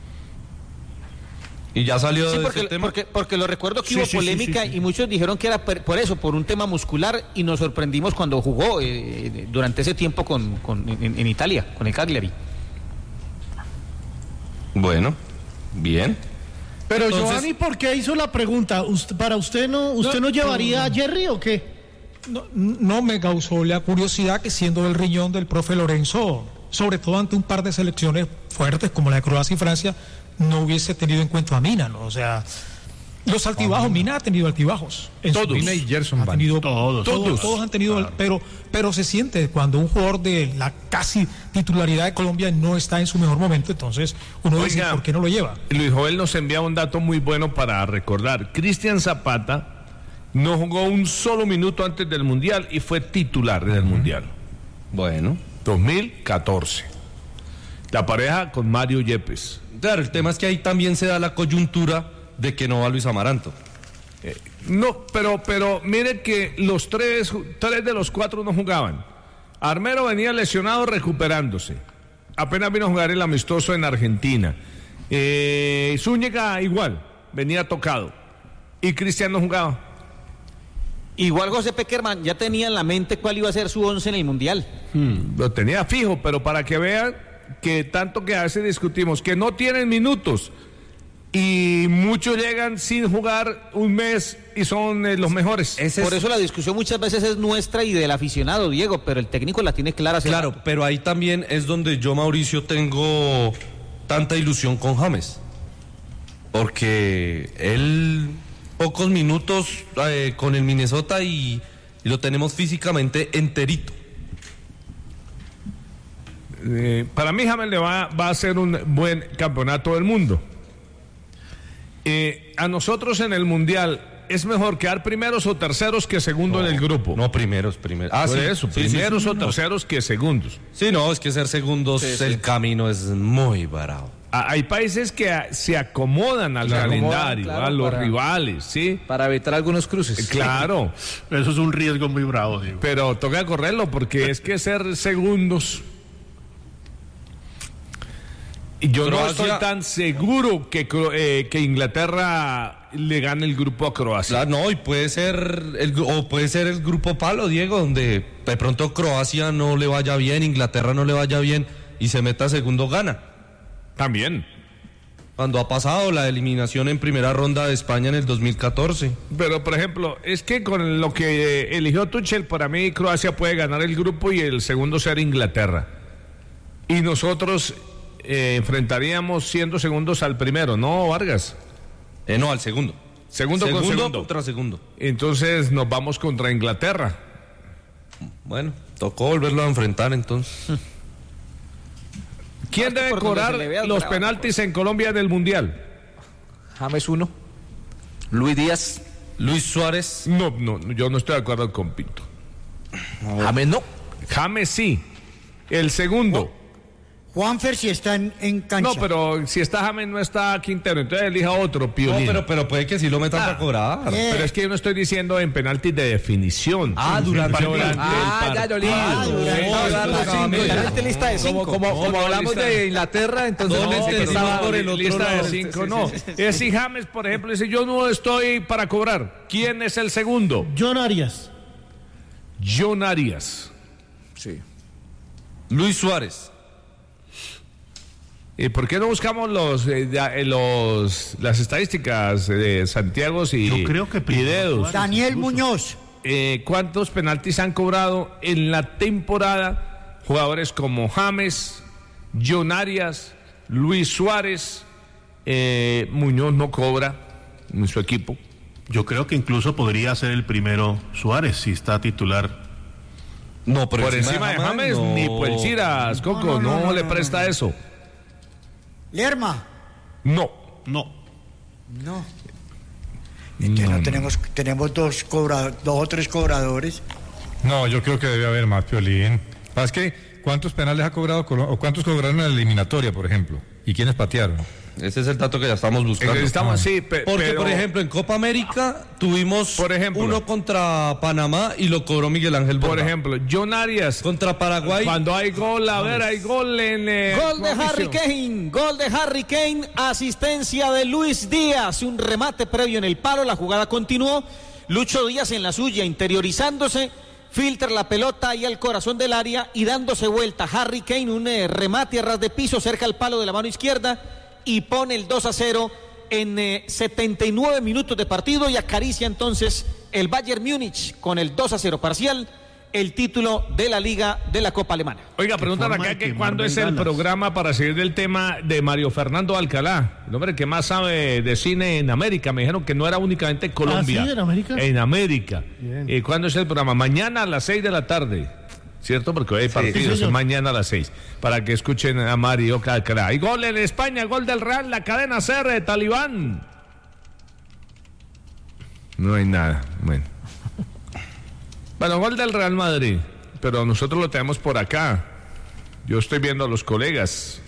Speaker 3: Y ya salió
Speaker 4: Sí,
Speaker 3: de
Speaker 4: porque,
Speaker 3: ese tema.
Speaker 4: porque, porque lo recuerdo que
Speaker 6: Sí,
Speaker 4: hubo
Speaker 6: sí, sí,
Speaker 4: polémica
Speaker 6: sí, sí.
Speaker 4: y muchos dijeron que era per- por eso, por un tema muscular, y nos sorprendimos cuando jugó eh, durante ese tiempo con, con- en, en Italia, con el Cagliari.
Speaker 3: Bueno, bien.
Speaker 8: Pero
Speaker 3: Entonces-
Speaker 8: Giovanni, ¿por qué hizo la pregunta? ¿Usted- ¿Para usted no, usted no,
Speaker 2: No,
Speaker 8: llevaría
Speaker 2: no,
Speaker 8: a
Speaker 2: no.
Speaker 8: Jerry o qué?
Speaker 2: No, no me causó la curiosidad que siendo del riñón del profe Lorenzo, sobre todo ante un par de selecciones fuertes como la de Croacia y Francia, no hubiese tenido en cuenta a Mina, ¿no? O sea, los altibajos, Mina ha tenido altibajos. En su
Speaker 5: Todos.
Speaker 2: vida.
Speaker 5: Mina y Gerson
Speaker 2: Ha
Speaker 5: van.
Speaker 2: tenido-
Speaker 6: Todos.
Speaker 2: todos, todos han tenido, pero, pero se siente cuando un jugador de la casi titularidad de Colombia no está en su mejor momento, entonces uno dice,
Speaker 1: Oiga.
Speaker 2: ¿por qué no lo lleva?
Speaker 1: Luis Joel nos envía un dato muy bueno para recordar. Cristian Zapata no jugó un solo minuto antes del Mundial y fue titular del Mundial.
Speaker 3: Bueno.
Speaker 1: dos mil catorce. La pareja con Mario Yepes.
Speaker 3: Claro, el tema es que ahí también se da la coyuntura de que no va Luis Amaranto.
Speaker 1: No, pero, pero mire que los tres, tres de los cuatro no jugaban. Armero venía lesionado recuperándose. Apenas vino a jugar el amistoso en Argentina. Eh, Zúñiga igual, venía tocado. Y Cristian no jugaba.
Speaker 4: Igual José Peckerman ya tenía en la mente cuál iba a ser su once en el Mundial.
Speaker 1: Lo tenía fijo, pero para que vean que tanto que a veces discutimos, que no tienen minutos. Y muchos llegan sin jugar un mes y son eh, los mejores.
Speaker 3: Ese
Speaker 4: Por
Speaker 3: es-
Speaker 4: eso la discusión muchas veces es nuestra y del aficionado, Diego, pero el técnico la tiene clara. hace
Speaker 3: Claro,
Speaker 4: rato.
Speaker 3: pero ahí también es donde yo, Mauricio, tengo tanta ilusión con James. Porque él, pocos minutos eh, con el Minnesota y, y lo tenemos físicamente enterito.
Speaker 1: Eh, para mí James le va, va a ser un buen campeonato del mundo. Eh, a nosotros en el Mundial es mejor quedar primeros o terceros que segundo en el grupo.
Speaker 3: No, primeros, primeros. Ah,
Speaker 1: Por
Speaker 3: sí,
Speaker 1: eso,
Speaker 3: sí, sí,
Speaker 1: primeros
Speaker 3: sí,
Speaker 1: o
Speaker 3: no.
Speaker 1: terceros que segundos.
Speaker 3: Sí, no, es que ser segundos,
Speaker 9: Sí, sí.
Speaker 3: el camino es muy bravo.
Speaker 1: A- hay países que a- se acomodan al
Speaker 9: Se acomodan,
Speaker 1: calendario,
Speaker 9: claro,
Speaker 1: a los
Speaker 9: para-
Speaker 1: rivales, ¿sí?
Speaker 9: Para evitar algunos cruces.
Speaker 1: Claro,
Speaker 6: Eso es un riesgo muy bravo, Diego.
Speaker 1: pero toca correrlo porque es que ser segundos. Y yo no
Speaker 3: Croacia-
Speaker 1: estoy tan seguro que, Cro- eh, que Inglaterra le gane el grupo a Croacia.
Speaker 3: Claro, no, y puede ser el, gru- o puede ser el grupo palo, Diego, donde de pronto Croacia no le vaya bien, Inglaterra no le vaya bien y se meta segundo gana.
Speaker 1: También.
Speaker 3: Cuando ha pasado la eliminación en primera ronda de España en el dos mil catorce.
Speaker 1: Pero, por ejemplo, es que con lo que eh, eligió Tuchel, para mí Croacia puede ganar el grupo y el segundo ser Inglaterra. Y nosotros eh, enfrentaríamos siendo segundos al primero, ¿no, Vargas?
Speaker 3: Eh, no, al segundo.
Speaker 1: Segundo,
Speaker 3: segundo
Speaker 1: con segundo.
Speaker 3: contra segundo.
Speaker 1: Entonces nos vamos contra Inglaterra.
Speaker 3: Bueno, tocó volverlo a enfrentar entonces.
Speaker 1: ¿Quién debe cobrar los penaltis en Colombia en el Mundial?
Speaker 9: James uno. Luis Díaz.
Speaker 3: Luis Suárez.
Speaker 1: No, no, yo no estoy de acuerdo con Pinto.
Speaker 9: James no.
Speaker 1: James sí. El segundo.
Speaker 7: Juanfer si está en, en cancha.
Speaker 1: No, pero si está James no está Quintero, entonces elija otro, Piolín.
Speaker 3: No, pero, pero puede que sí lo metan
Speaker 1: Ah,
Speaker 3: para cobrar.
Speaker 7: eh.
Speaker 1: Pero es que yo no estoy diciendo en penaltis de definición.
Speaker 3: Ah, durante el
Speaker 1: Durante
Speaker 9: Ah,
Speaker 1: el
Speaker 9: ya, yo le
Speaker 7: Ah,
Speaker 9: digo.
Speaker 7: durante-
Speaker 9: Sí,
Speaker 7: Ah,
Speaker 9: darle
Speaker 3: durante-
Speaker 9: cinco.
Speaker 3: durante-
Speaker 4: Penalti lista de cinco.
Speaker 9: Como, como, como
Speaker 1: No,
Speaker 9: hablamos
Speaker 1: lista-
Speaker 9: de Inglaterra, entonces
Speaker 3: No,
Speaker 9: no,
Speaker 3: le
Speaker 9: pero
Speaker 3: entendimos
Speaker 9: estaba-
Speaker 3: por el otro
Speaker 1: lista
Speaker 3: lado.
Speaker 1: de cinco, no. Es si James, por ejemplo, dice yo no estoy para cobrar. ¿Quién es el segundo?
Speaker 8: John Arias.
Speaker 1: John Arias.
Speaker 9: Sí.
Speaker 3: Luis Suárez.
Speaker 1: ¿Y por qué no buscamos los, eh, ya, eh, los las estadísticas de Santiago y,
Speaker 6: Yo creo que
Speaker 1: y
Speaker 6: primero
Speaker 1: Dedos?
Speaker 6: Suárez.
Speaker 7: Daniel
Speaker 6: incluso.
Speaker 7: Muñoz.
Speaker 1: Eh, ¿Cuántos penaltis han cobrado en la temporada jugadores como James, John Arias, Luis Suárez? Eh, Muñoz no cobra en su equipo.
Speaker 6: Yo creo que incluso podría ser el primero Suárez si está titular.
Speaker 3: No,
Speaker 1: Por encima de James,
Speaker 3: no.
Speaker 1: ni por Chiras, Coco, no,
Speaker 7: No, no, no, no,
Speaker 1: le
Speaker 7: no,
Speaker 1: presta
Speaker 7: no.
Speaker 1: eso.
Speaker 7: Lerma.
Speaker 1: No.
Speaker 6: No.
Speaker 7: No. Entonces
Speaker 1: No,
Speaker 7: no tenemos, tenemos dos, cobra, dos o tres cobradores.
Speaker 5: No, yo creo que debe haber más, Piolín. ¿Sabes qué? ¿Cuántos penales ha cobrado Colo- o cuántos cobraron en la eliminatoria, por ejemplo? ¿Y quiénes patearon?
Speaker 3: Ese es el dato que ya estamos buscando.
Speaker 1: Estamos así, pe-
Speaker 3: Porque,
Speaker 1: pero-
Speaker 3: por ejemplo, en Copa América tuvimos
Speaker 1: Por ejemplo.
Speaker 3: uno contra Panamá y lo cobró Miguel Ángel Borja.
Speaker 1: Por ejemplo, John Arias.
Speaker 3: Contra Paraguay.
Speaker 1: Cuando hay gol, a ver, hay gol en. eh,
Speaker 4: Gol de
Speaker 1: Mauricio.
Speaker 4: Harry Kane, gol de Harry Kane, asistencia de Luis Díaz, un remate previo en el palo, la jugada continuó, Lucho Díaz en la suya, interiorizándose, filtra la pelota ahí al corazón del área y dándose vuelta, Harry Kane, un eh, remate a ras de piso cerca al palo de la mano izquierda y pone el dos a cero en eh, setenta y nueve minutos de partido y acaricia entonces el Bayern Múnich con el dos a cero parcial, el título de la Liga de la Copa Alemana.
Speaker 1: Oiga, preguntan
Speaker 6: forma
Speaker 1: acá
Speaker 6: de
Speaker 1: que
Speaker 6: quemar
Speaker 1: cuándo es el
Speaker 6: bengalas.
Speaker 1: programa para seguir del tema de Mario Fernando Alcalá, el hombre que más sabe de cine en América. Me dijeron que no era únicamente Colombia.
Speaker 8: ¿Ah, sí, en América?
Speaker 1: En América.
Speaker 8: Bien.
Speaker 1: Eh, ¿Cuándo es el programa? Mañana a las seis de la tarde. ¿Cierto? Porque hoy hay partidos,
Speaker 8: señor.
Speaker 1: es mañana a las seis. Para que escuchen a Mario Alcalá. Hay gol en España, gol del Real, la cadena C R de Talibán. No hay nada. Bueno. Bueno, gol del Real Madrid. Pero nosotros lo tenemos por acá. Yo estoy viendo a los colegas.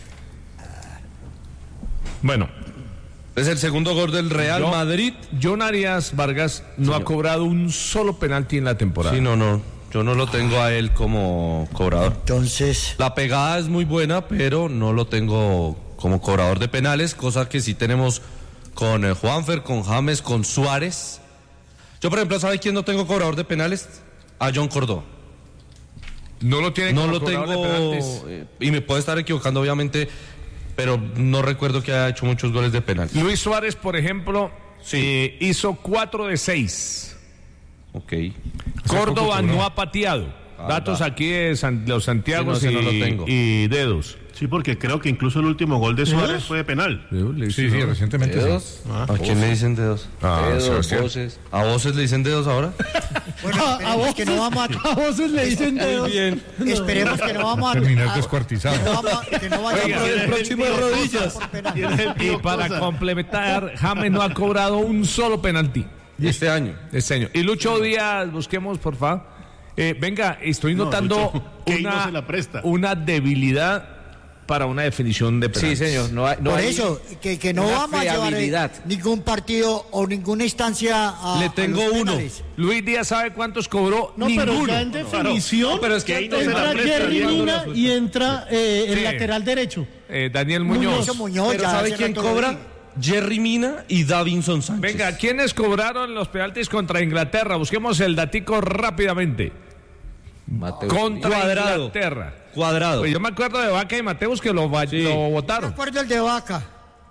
Speaker 1: Bueno,
Speaker 3: Es el segundo gol del Real
Speaker 1: yo-
Speaker 3: Madrid.
Speaker 1: John Arias Vargas no ha cobrado un solo penalti en la temporada.
Speaker 3: Sí, no, no. Yo no lo tengo a él como cobrador.
Speaker 7: Entonces,
Speaker 3: La pegada es muy buena, pero no lo tengo como cobrador de penales, cosa que sí tenemos con eh, Juanfer, con James, con Suárez. Yo, por ejemplo, ¿sabe quién no tengo cobrador de penales? A John Córdoba.
Speaker 1: No lo tiene
Speaker 3: No
Speaker 1: como
Speaker 3: lo
Speaker 1: cobrador
Speaker 3: tengo,
Speaker 1: de penaltis.
Speaker 3: eh, y me puedo estar equivocando, obviamente, pero no recuerdo que haya hecho muchos goles de penal.
Speaker 1: Luis Suárez, por ejemplo, eh, hizo cuatro de seis.
Speaker 3: Ok.
Speaker 1: Córdoba
Speaker 5: poco cobró.
Speaker 1: no ha pateado.
Speaker 3: Ah,
Speaker 1: Datos
Speaker 3: da.
Speaker 1: aquí de San- los Santiago
Speaker 3: Sí, no, ese no lo
Speaker 1: y,
Speaker 3: tengo.
Speaker 1: y Dedos.
Speaker 6: Sí, porque creo que incluso el último gol de Suárez fue de penal.
Speaker 5: Sí, sí, recientemente sí.
Speaker 9: Dedos,
Speaker 3: ¿A quién le dicen dedos?
Speaker 1: Ah,
Speaker 9: dedos,
Speaker 1: Sebastián.
Speaker 9: voces.
Speaker 3: ¿A voces le dicen dedos ahora?
Speaker 7: bueno,
Speaker 8: A, a
Speaker 7: esperemos
Speaker 8: vos
Speaker 7: que no vamos a,
Speaker 8: a voces le dicen dedos.
Speaker 3: bien.
Speaker 7: esperemos que no vamos a
Speaker 5: Terminar
Speaker 7: a-
Speaker 5: descuartizado.
Speaker 7: que no vamos a- que no vayamos
Speaker 6: Oiga,
Speaker 7: a-
Speaker 6: el próximo es
Speaker 3: rodillas.
Speaker 7: por penal.
Speaker 1: Y para complementar, James no ha cobrado un solo penalti
Speaker 3: Este año.
Speaker 1: este año. Y Lucho Díaz, busquemos, por favor. Eh, venga, estoy
Speaker 6: No,
Speaker 1: notando
Speaker 6: Lucho, Kane no
Speaker 1: una,
Speaker 6: se la presta.
Speaker 1: una debilidad para una definición de
Speaker 9: Sí,
Speaker 1: penaltis.
Speaker 9: señor. No hay, no
Speaker 7: Por
Speaker 9: hay
Speaker 7: eso, que, que no
Speaker 9: una
Speaker 7: vamos a llevar eh,
Speaker 9: fiabilidad.
Speaker 7: ningún partido o ninguna instancia a,
Speaker 3: Le
Speaker 7: a
Speaker 3: tengo
Speaker 7: los
Speaker 3: uno.
Speaker 7: penales.
Speaker 1: Luis Díaz sabe cuántos cobró.
Speaker 8: No,
Speaker 1: Ninguno.
Speaker 8: pero ya en definición
Speaker 3: No, pero es que
Speaker 6: Kane no se
Speaker 8: entra
Speaker 6: la presta,
Speaker 8: Jerry
Speaker 6: Diego.
Speaker 8: Mina y entra eh, el
Speaker 1: Sí.
Speaker 8: lateral derecho.
Speaker 1: Eh, Daniel Muñoz.
Speaker 7: Eso Muñoz,
Speaker 3: Pero
Speaker 7: ya
Speaker 3: ¿sabe
Speaker 7: hace
Speaker 3: quién
Speaker 7: rato lo
Speaker 3: cobra?
Speaker 7: dije.
Speaker 3: Jerry Mina y Davinson Sánchez.
Speaker 1: Venga, ¿quiénes cobraron los penaltis contra Inglaterra? Busquemos el datico rápidamente.
Speaker 9: Mateus.
Speaker 1: Contra
Speaker 3: Cuadrado.
Speaker 1: Inglaterra.
Speaker 3: Cuadrado.
Speaker 1: Pues yo me acuerdo de Vaca y Mateus que lo, va- lo
Speaker 7: Me
Speaker 1: votaron.
Speaker 7: acuerdo el de Vaca.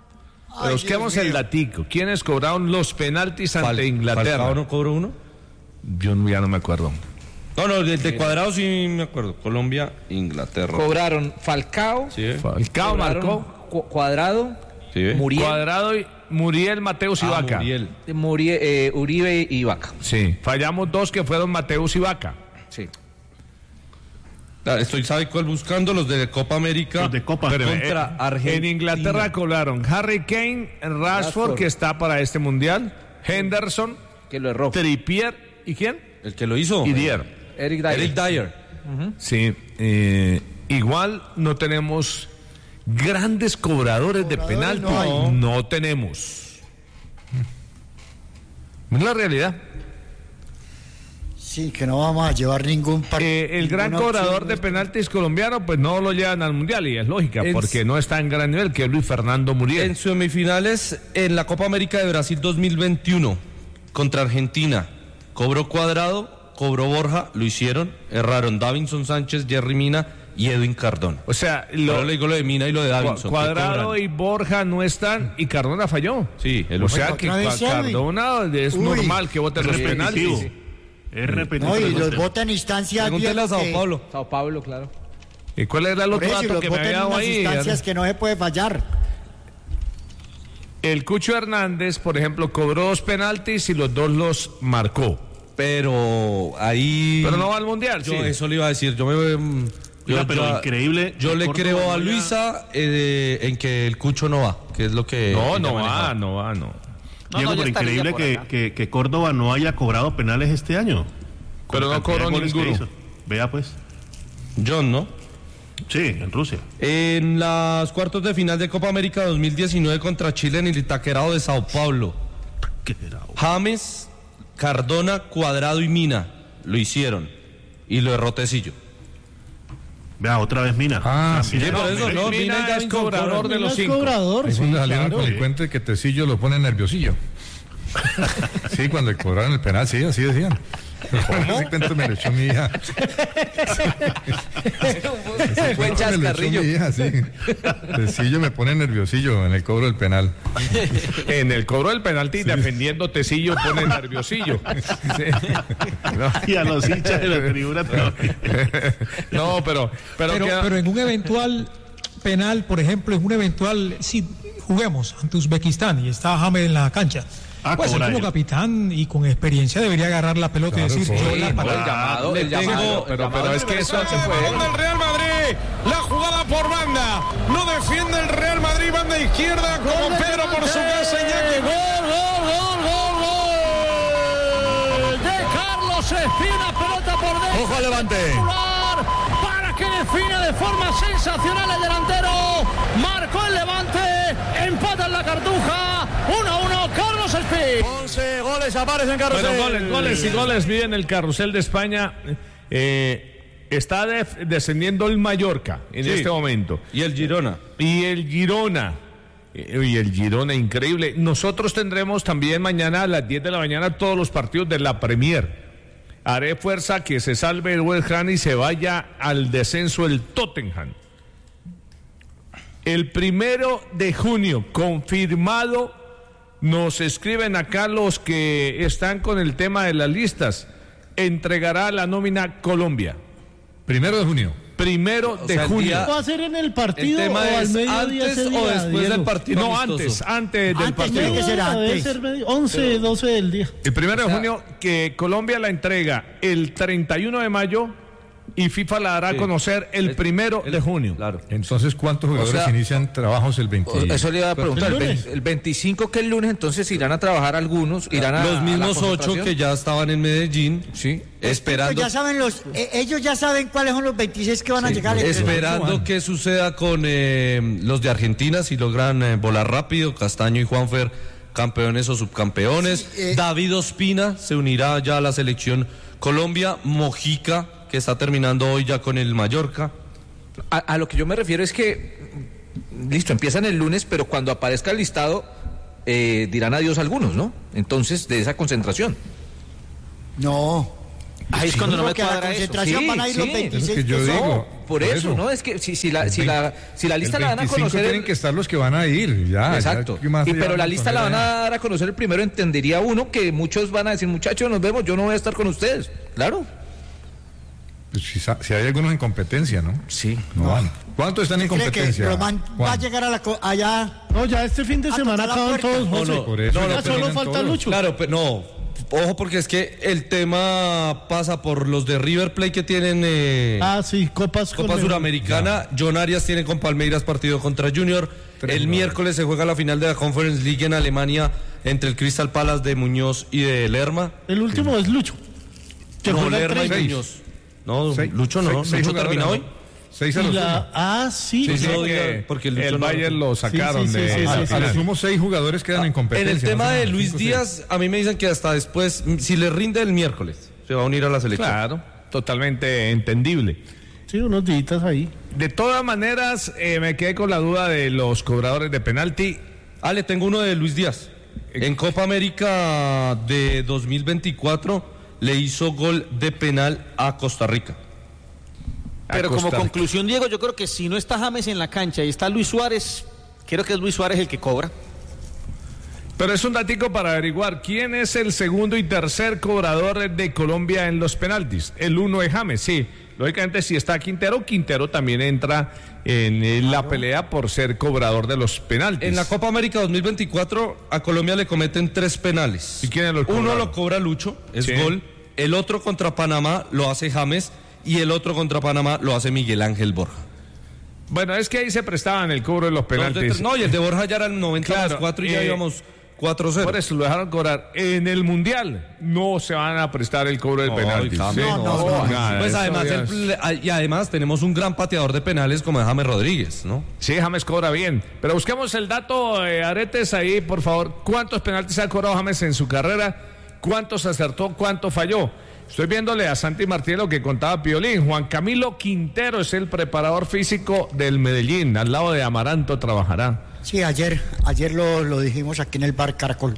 Speaker 1: Pero busquemos el datico. ¿Quiénes cobraron los penaltis ante
Speaker 3: Fal-
Speaker 1: Inglaterra?
Speaker 3: ¿Falcao no cobró uno?
Speaker 1: Yo no- ya no me acuerdo.
Speaker 3: No, no, el de Cuadrado sí me acuerdo. Colombia, Inglaterra.
Speaker 9: Cobraron Falcao,
Speaker 3: Sí, ¿eh?
Speaker 1: Falcao
Speaker 9: cobraron
Speaker 1: marcó.
Speaker 9: Cu- Cuadrado,
Speaker 3: Sí, ¿eh?
Speaker 9: Muriel,
Speaker 1: Cuadrado, y Muriel, Mateus y
Speaker 3: Ah,
Speaker 1: Vaca.
Speaker 3: Muriel.
Speaker 9: Murie- eh, Uribe y Vaca.
Speaker 1: Sí. Fallamos dos que fueron Mateus y Vaca.
Speaker 9: Sí.
Speaker 3: Ah, Estoy, ¿sabe cuál buscando? Los de Copa América.
Speaker 6: Los de Copa.
Speaker 3: Contra
Speaker 1: Eh,
Speaker 3: Argentina.
Speaker 1: En Inglaterra cobraron Harry Kane, Rashford,
Speaker 9: Rashford.
Speaker 1: que está para este mundial, Henderson,
Speaker 9: Que lo erró.
Speaker 1: Trippier, ¿y quién?
Speaker 3: El que lo hizo.
Speaker 1: Y Dier.
Speaker 9: Eric Dyer.
Speaker 3: Eric Dyer.
Speaker 1: Sí, eh, igual no tenemos grandes cobradores de penalti.
Speaker 7: no hay.
Speaker 1: No tenemos. Es la realidad.
Speaker 7: Sí, que no vamos a llevar ningún partido.
Speaker 1: Eh, el gran cobrador de penaltis colombiano, pues no lo llevan al mundial, y es lógica,
Speaker 3: En-
Speaker 1: porque no está en gran nivel, que es Luis Fernando Muriel.
Speaker 3: En semifinales en la Copa América de Brasil dos mil veintiuno contra Argentina. Cobró Cuadrado, cobró Borja, lo hicieron, erraron Davinson Sánchez, Jerry Mina y Edwin Cardona.
Speaker 1: O sea,
Speaker 3: Lo,
Speaker 1: lo,
Speaker 3: le digo lo de Mina y lo de Davinson. que
Speaker 1: Cuadrado
Speaker 3: cobran.
Speaker 1: y Borja no están, y Cardona falló.
Speaker 3: Sí, el
Speaker 1: O sea que
Speaker 7: Otra vez
Speaker 1: Ca-
Speaker 7: Edwin.
Speaker 1: Cardona es
Speaker 7: Uy.
Speaker 1: normal que vote los
Speaker 6: Repetitivo.
Speaker 1: penaltis.
Speaker 6: Es repetitivo.
Speaker 7: No, y
Speaker 6: el
Speaker 7: los
Speaker 6: tema.
Speaker 7: votan instancias.
Speaker 3: Pregúntele a
Speaker 7: viejo,
Speaker 3: Sao
Speaker 7: que-
Speaker 3: Paulo.
Speaker 9: Sao Paulo, claro.
Speaker 1: ¿Y cuál era el
Speaker 7: Por
Speaker 1: otro
Speaker 7: eso, y
Speaker 1: dato
Speaker 7: los
Speaker 1: que me
Speaker 7: votan
Speaker 1: había
Speaker 7: en
Speaker 1: dado
Speaker 7: unas
Speaker 1: ahí?
Speaker 7: instancias que no se puede fallar.
Speaker 1: El Cucho Hernández, por ejemplo, cobró dos penaltis y los dos los marcó.
Speaker 3: Pero ahí.
Speaker 1: Pero no va al mundial,
Speaker 3: Yo
Speaker 1: sí.
Speaker 3: eso le iba a decir. Yo me. mm,
Speaker 6: Oiga,
Speaker 3: yo
Speaker 6: pero
Speaker 3: ya-
Speaker 6: increíble.
Speaker 3: Yo
Speaker 6: que
Speaker 3: le
Speaker 6: Córdoba
Speaker 3: creo
Speaker 6: no
Speaker 3: a
Speaker 6: haya-
Speaker 3: Luisa eh, en que el Cucho no va, que es lo que.
Speaker 1: No,
Speaker 3: ella
Speaker 1: no
Speaker 3: manejaba.
Speaker 1: va, no va, no.
Speaker 4: No,
Speaker 6: Diego,
Speaker 4: no, ya
Speaker 6: pero
Speaker 4: estaría
Speaker 6: increíble
Speaker 4: por
Speaker 6: que,
Speaker 4: acá.
Speaker 6: que, que Córdoba no haya cobrado penales este año. Con
Speaker 1: Pero
Speaker 6: la
Speaker 1: no
Speaker 6: cantidad de
Speaker 1: cobró
Speaker 6: goles que
Speaker 1: ninguno.
Speaker 6: hizo. Vea pues.
Speaker 3: John, ¿no?
Speaker 6: Sí, en Rusia.
Speaker 3: En las cuartos de final de Copa América dos mil diecinueve contra Chile en el Itaquerao de Sao Paulo.
Speaker 6: ¿Qué era?
Speaker 3: James, Cardona, Cuadrado y Mina lo hicieron. Y lo erró Tecillo.
Speaker 6: Vea, otra vez Mina.
Speaker 5: Ah, sí,
Speaker 6: Mina,
Speaker 3: por eso,
Speaker 6: mire,
Speaker 3: no,
Speaker 1: Mina
Speaker 3: Mina y
Speaker 1: es
Speaker 3: Davinson
Speaker 1: cobrador
Speaker 3: cobran.
Speaker 1: de los
Speaker 8: Es
Speaker 1: cinco.
Speaker 8: cobrador,
Speaker 5: Es
Speaker 8: sí,
Speaker 5: cuando salieron
Speaker 8: claro.
Speaker 5: con el cuento de que Tecillo lo pone nerviosillo. Sí, cuando le cobraron el penal, sí, así decían. Ese cuento me lo echó mi hija. Ese
Speaker 9: Buen
Speaker 5: cuento me lo echó
Speaker 9: chascarrillo.
Speaker 5: mi hija, sí. Tecillo me pone nerviosillo en el cobro del penal.
Speaker 1: En el cobro del penalti, defendiendo Tecillo, pone nerviosillo. Sí. No.
Speaker 6: Y a los hinchas de la tribuna también.
Speaker 1: No, pero, pero,
Speaker 2: Pero,
Speaker 1: queda-
Speaker 2: pero en un eventual penal, por ejemplo, en un eventual, si juguemos ante Uzbekistán y está James en la cancha,
Speaker 6: Ah,
Speaker 2: pues él
Speaker 6: cobra
Speaker 2: como
Speaker 6: él.
Speaker 2: capitán y con experiencia debería agarrar la pelota
Speaker 5: Claro,
Speaker 2: y decir,
Speaker 5: cobra.
Speaker 2: yo la
Speaker 9: Sí, no,
Speaker 2: patada.
Speaker 9: el llamado,
Speaker 3: Le
Speaker 9: el
Speaker 3: tengo-
Speaker 9: llamado.
Speaker 1: pero,
Speaker 9: el
Speaker 1: pero
Speaker 9: llamado
Speaker 1: es que eso
Speaker 9: universal
Speaker 1: se puede.
Speaker 10: del Real Madrid, la jugada por banda, no defiende el Real Madrid, banda izquierda con Pedro por su casa, Iñaki.
Speaker 8: Gol, gol, gol, gol, gol de Carlos Espina, pelota por dentro.
Speaker 10: Ojo al Levante.
Speaker 8: Para que define de forma sensacional el delantero. Marcó el Levante, empata en la Cartuja, uno a uno, Carlos Espina.
Speaker 10: once goles aparecen en carrusel.
Speaker 1: Bueno, goles, goles y goles viven el carrusel de España. Eh, está def- descendiendo el Mallorca en
Speaker 3: Sí.
Speaker 1: este momento.
Speaker 3: Y el Girona.
Speaker 1: Y el Girona. Eh, Y el Girona, increíble. Nosotros tendremos también mañana a las diez de la mañana todos los partidos de la Premier. Haré fuerza que se salve el West Ham y se vaya al descenso el Tottenham. El primero de junio, confirmado, nos escriben acá los que están con el tema de las listas. Entregará la nómina Colombia.
Speaker 5: Primero de junio.
Speaker 1: Primero
Speaker 3: O
Speaker 1: de
Speaker 3: sea, el
Speaker 1: junio.
Speaker 3: día-
Speaker 8: ¿Va a ser en el
Speaker 3: El
Speaker 8: partido
Speaker 3: tema
Speaker 8: o al
Speaker 3: es
Speaker 8: mediodía
Speaker 3: antes
Speaker 8: ese día,
Speaker 3: o después
Speaker 8: Diego?
Speaker 3: del partido
Speaker 1: No,
Speaker 3: amistoso.
Speaker 1: antes, antes del
Speaker 7: Antes
Speaker 1: partido.
Speaker 7: tiene que ser
Speaker 8: No, debe
Speaker 7: antes.
Speaker 8: ser medio- once, doce del día.
Speaker 1: El primero
Speaker 9: O
Speaker 1: de
Speaker 9: sea-
Speaker 1: junio, que Colombia la entrega el treinta y uno de mayo y FIFA la dará a
Speaker 3: Sí.
Speaker 1: conocer el primero de junio.
Speaker 3: Claro.
Speaker 5: Entonces, ¿cuántos jugadores
Speaker 9: sea,
Speaker 5: inician trabajos el veinte?
Speaker 9: Eso le iba a preguntar.
Speaker 8: ¿El
Speaker 9: El,
Speaker 8: lunes?
Speaker 9: vein- el veinticinco, que es el lunes, entonces irán a trabajar algunos, irán a.
Speaker 3: Los
Speaker 9: a la
Speaker 3: mismos ocho
Speaker 9: concentración.
Speaker 3: que ya estaban en Medellín.
Speaker 9: Sí.
Speaker 3: Esperando.
Speaker 7: Ellos ya saben los, eh, ellos ya saben cuáles son los veintiséis que van a llegar.
Speaker 3: Esperando que suceda con eh, los de Argentina, si logran eh, volar rápido, Castaño y Juanfer, campeones o subcampeones.
Speaker 7: Sí, eh.
Speaker 3: David Ospina se unirá ya a la selección Colombia. Mojica, que está terminando hoy ya con el Mallorca.
Speaker 9: A, a lo que yo me refiero es que, listo, empiezan el lunes, pero cuando aparezca el listado, eh, dirán adiós algunos, ¿no? Entonces, de esa concentración.
Speaker 7: No.
Speaker 4: Ahí es cuando no me
Speaker 7: que a la
Speaker 4: cuadra eso.
Speaker 7: concentración
Speaker 9: Sí,
Speaker 7: van a ir
Speaker 9: sí,
Speaker 7: los
Speaker 9: es
Speaker 7: veintiséis.
Speaker 5: que yo
Speaker 7: que son.
Speaker 5: digo.
Speaker 9: No, por eso,
Speaker 5: eso.
Speaker 9: ¿no? Es que si, si, la, si, la, si la lista
Speaker 5: El
Speaker 9: la van a
Speaker 5: veinticinco
Speaker 9: conocer...
Speaker 5: tienen que estar los que van a ir, ya.
Speaker 9: Exacto.
Speaker 5: ya, ¿qué más
Speaker 9: Y,
Speaker 5: le
Speaker 9: pero
Speaker 5: van
Speaker 9: la
Speaker 5: a
Speaker 9: lista la
Speaker 5: poner
Speaker 9: van
Speaker 5: ahí?
Speaker 9: a dar a conocer el primero, entendería uno que muchos van a decir, muchachos, nos vemos, yo no voy a estar con ustedes. Claro.
Speaker 5: Pues si, sa- si hay algunos en competencia, ¿no?
Speaker 9: Sí.
Speaker 5: No, van. ¿Cuántos están en
Speaker 7: ¿Cree que
Speaker 5: competencia?
Speaker 7: Román va a
Speaker 5: Juan?
Speaker 7: llegar a la co- allá?
Speaker 11: No, ya este fin de
Speaker 7: A
Speaker 11: semana
Speaker 7: tocar la
Speaker 11: acaban
Speaker 7: puerta.
Speaker 11: todos,
Speaker 3: No,
Speaker 11: José.
Speaker 3: no,
Speaker 5: Por eso,
Speaker 3: no,
Speaker 11: ya
Speaker 3: no,
Speaker 11: solo
Speaker 5: terminan
Speaker 11: falta
Speaker 5: todos.
Speaker 11: Lucho.
Speaker 3: Claro, pero no. Ojo, porque es que el tema pasa por los de River Plate que tienen eh,
Speaker 11: Ah, sí, Copas con
Speaker 3: Copa
Speaker 11: el-
Speaker 3: Suramericana. John Arias tiene con Palmeiras partido contra Junior.
Speaker 5: Tres
Speaker 3: El
Speaker 5: jugadores.
Speaker 3: miércoles se juega la final de la Conference League en Alemania entre el Crystal Palace de Muñoz y de Lerma.
Speaker 11: El último es Lucho. Que
Speaker 3: No,
Speaker 11: juega el
Speaker 3: Lerma y
Speaker 11: treinta.
Speaker 3: Muñoz. No,
Speaker 5: Seis-
Speaker 3: Lucho no.
Speaker 5: seis- seis
Speaker 3: Lucho
Speaker 5: jugadores,
Speaker 3: termina
Speaker 5: ¿no?
Speaker 3: hoy.
Speaker 5: Seis a
Speaker 11: Y
Speaker 5: los
Speaker 11: la,
Speaker 5: sumo.
Speaker 11: ah, sí.
Speaker 3: Sí,
Speaker 11: sí.
Speaker 3: no,
Speaker 1: que
Speaker 3: diga, porque el
Speaker 1: el
Speaker 3: Lucho no-
Speaker 1: Bayern lo sacaron
Speaker 11: sí, sí,
Speaker 1: de
Speaker 11: sí,
Speaker 1: la
Speaker 11: sí,
Speaker 5: A
Speaker 11: sí.
Speaker 5: lo
Speaker 1: final.
Speaker 5: sumo seis jugadores quedan en
Speaker 3: En
Speaker 5: competencia.
Speaker 3: el tema
Speaker 5: ¿no?
Speaker 3: de
Speaker 5: Cinco,
Speaker 3: Luis
Speaker 5: seis.
Speaker 3: Díaz, a mí me dicen que hasta después, si le rinde el miércoles, se va a unir a la selección.
Speaker 1: Claro, totalmente entendible.
Speaker 11: Sí, unos días ahí.
Speaker 1: De todas maneras, eh, me quedé con la duda de los cobradores de penalti.
Speaker 3: Ah, le tengo uno de Luis Díaz. En Copa América de dos mil veinticuatro le hizo gol de penal a Costa Rica.
Speaker 4: Pero
Speaker 1: A
Speaker 4: como
Speaker 1: Costa Rica.
Speaker 4: conclusión, Diego, yo creo que si no está James en la cancha y está Luis Suárez, creo que es Luis Suárez el que cobra.
Speaker 1: Pero es un datico para averiguar quién es el segundo y tercer cobrador de Colombia en los penaltis. El uno es James, sí. Lógicamente, si está Quintero, Quintero también entra en eh, la pelea por ser cobrador de los penaltis.
Speaker 3: En la Copa América dos mil veinticuatro a Colombia le cometen tres penales.
Speaker 1: ¿Y quiénes los
Speaker 3: Uno
Speaker 1: cobraron?
Speaker 3: lo cobra Lucho, es
Speaker 1: Sí.
Speaker 3: gol. El otro contra Panamá lo hace James y el otro contra Panamá lo hace Miguel Ángel Borja.
Speaker 1: Bueno, es que ahí se prestaban el cobro de los
Speaker 3: Dos de
Speaker 1: penaltis.
Speaker 3: tres- no, y el de Borja ya era el noventa
Speaker 1: Claro,
Speaker 3: más cuatro y ya
Speaker 1: eh,
Speaker 3: íbamos cuatro cero.
Speaker 1: Por eso lo dejaron cobrar. En el Mundial no se van a prestar el cobro del
Speaker 3: No,
Speaker 1: penalti.
Speaker 3: y cambio,
Speaker 1: Sí,
Speaker 3: no,
Speaker 7: no,
Speaker 1: nada,
Speaker 3: Pues
Speaker 1: eso
Speaker 3: además,
Speaker 1: ya
Speaker 3: el-
Speaker 1: es-
Speaker 3: y además tenemos un gran pateador de penales como es James Rodríguez, ¿no?
Speaker 1: Sí, James cobra bien. Pero busquemos el dato, eh, Aretes, ahí, por favor. ¿Cuántos penaltis ha cobrado James en su carrera? ¿Cuántos acertó? ¿Cuánto falló? Estoy viéndole a Santi Martínez lo que contaba Piolín. Juan Camilo Quintero es el preparador físico del Medellín. Al lado de Amaranto trabajará.
Speaker 7: Sí, ayer, ayer lo, lo dijimos aquí en el bar Caracol.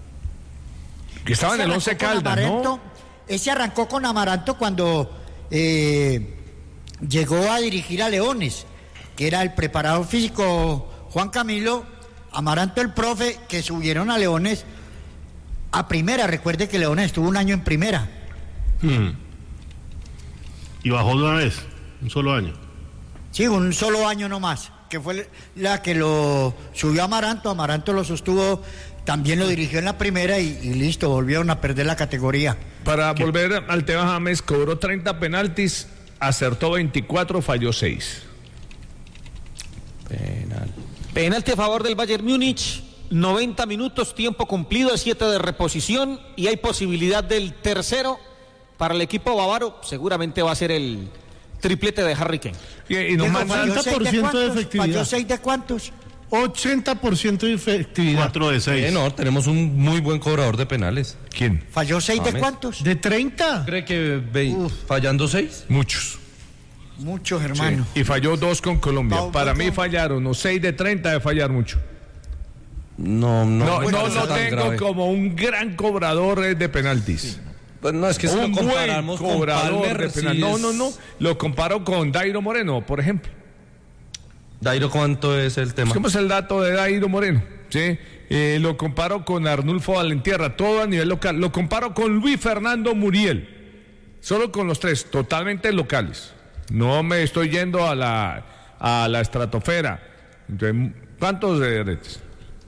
Speaker 1: Que estaba en
Speaker 7: Ese
Speaker 1: el
Speaker 7: arrancó
Speaker 1: Once
Speaker 7: con
Speaker 1: Caldas,
Speaker 7: Amaranto,
Speaker 1: ¿no?
Speaker 7: Ese arrancó con Amaranto cuando eh, llegó a dirigir a Leones, que era el preparador físico Juan Camilo, Amaranto el profe, que subieron a Leones a primera. Recuerde que Leones estuvo un año en primera.
Speaker 6: Hmm. Y bajó de una vez, un solo año.
Speaker 7: Sí, un solo año nomás, que fue la que lo subió Amaranto. Amaranto lo sostuvo, también lo dirigió en la primera y, y listo, volvieron a perder la categoría.
Speaker 1: Para volver al tema, James cobró treinta penaltis, acertó veinticuatro, falló seis.
Speaker 3: Penal.
Speaker 4: Penalti a favor del Bayern Múnich, noventa minutos, tiempo cumplido, siete de reposición y hay posibilidad del tercero para el equipo bávaro. Seguramente va a ser el triplete de Harry Kane.
Speaker 1: Y, y nos
Speaker 7: Dijo,
Speaker 1: mandan-
Speaker 7: ¿falló seis
Speaker 11: ochenta por ciento de
Speaker 7: cuántos?
Speaker 11: efectividad.
Speaker 7: ¿Falló seis de cuántos?
Speaker 11: ochenta por ciento de efectividad.
Speaker 6: Cuatro de seis.
Speaker 3: Eh, no, tenemos un muy buen cobrador de penales.
Speaker 1: ¿Quién?
Speaker 7: ¿Falló seis de
Speaker 3: James.
Speaker 7: cuántos?
Speaker 11: ¿De treinta?
Speaker 3: ¿Cree que ve-
Speaker 7: Uf.
Speaker 3: fallando seis?
Speaker 1: Muchos.
Speaker 7: Muchos, hermano.
Speaker 1: Y falló dos con Colombia.
Speaker 7: Pau,
Speaker 1: Para
Speaker 7: Pau,
Speaker 1: mí
Speaker 7: Pau.
Speaker 1: fallaron, no seis de treinta de fallar mucho.
Speaker 3: No, no.
Speaker 1: No,
Speaker 3: bueno,
Speaker 1: no
Speaker 3: sea
Speaker 1: lo
Speaker 3: tan
Speaker 1: tengo
Speaker 3: grave.
Speaker 1: como un gran cobrador eh, de penaltis.
Speaker 3: Pues no, es que si lo
Speaker 1: Un buen
Speaker 3: comparamos con
Speaker 1: cobrador
Speaker 3: Palmer,
Speaker 1: de
Speaker 3: sí
Speaker 1: penal. No,
Speaker 3: es-
Speaker 1: no, no. Lo comparo con Dairo Moreno, por ejemplo.
Speaker 3: Dairo, ¿cuánto es el tema?
Speaker 1: Busquemos el dato de Dairo Moreno. ¿Sí? Eh, lo comparo con Arnulfo Valentierra, todo a nivel local. Lo comparo con Luis Fernando Muriel. Solo con los tres, totalmente locales. No me estoy yendo a la, a la estratosfera. Entonces, ¿cuántos de redes?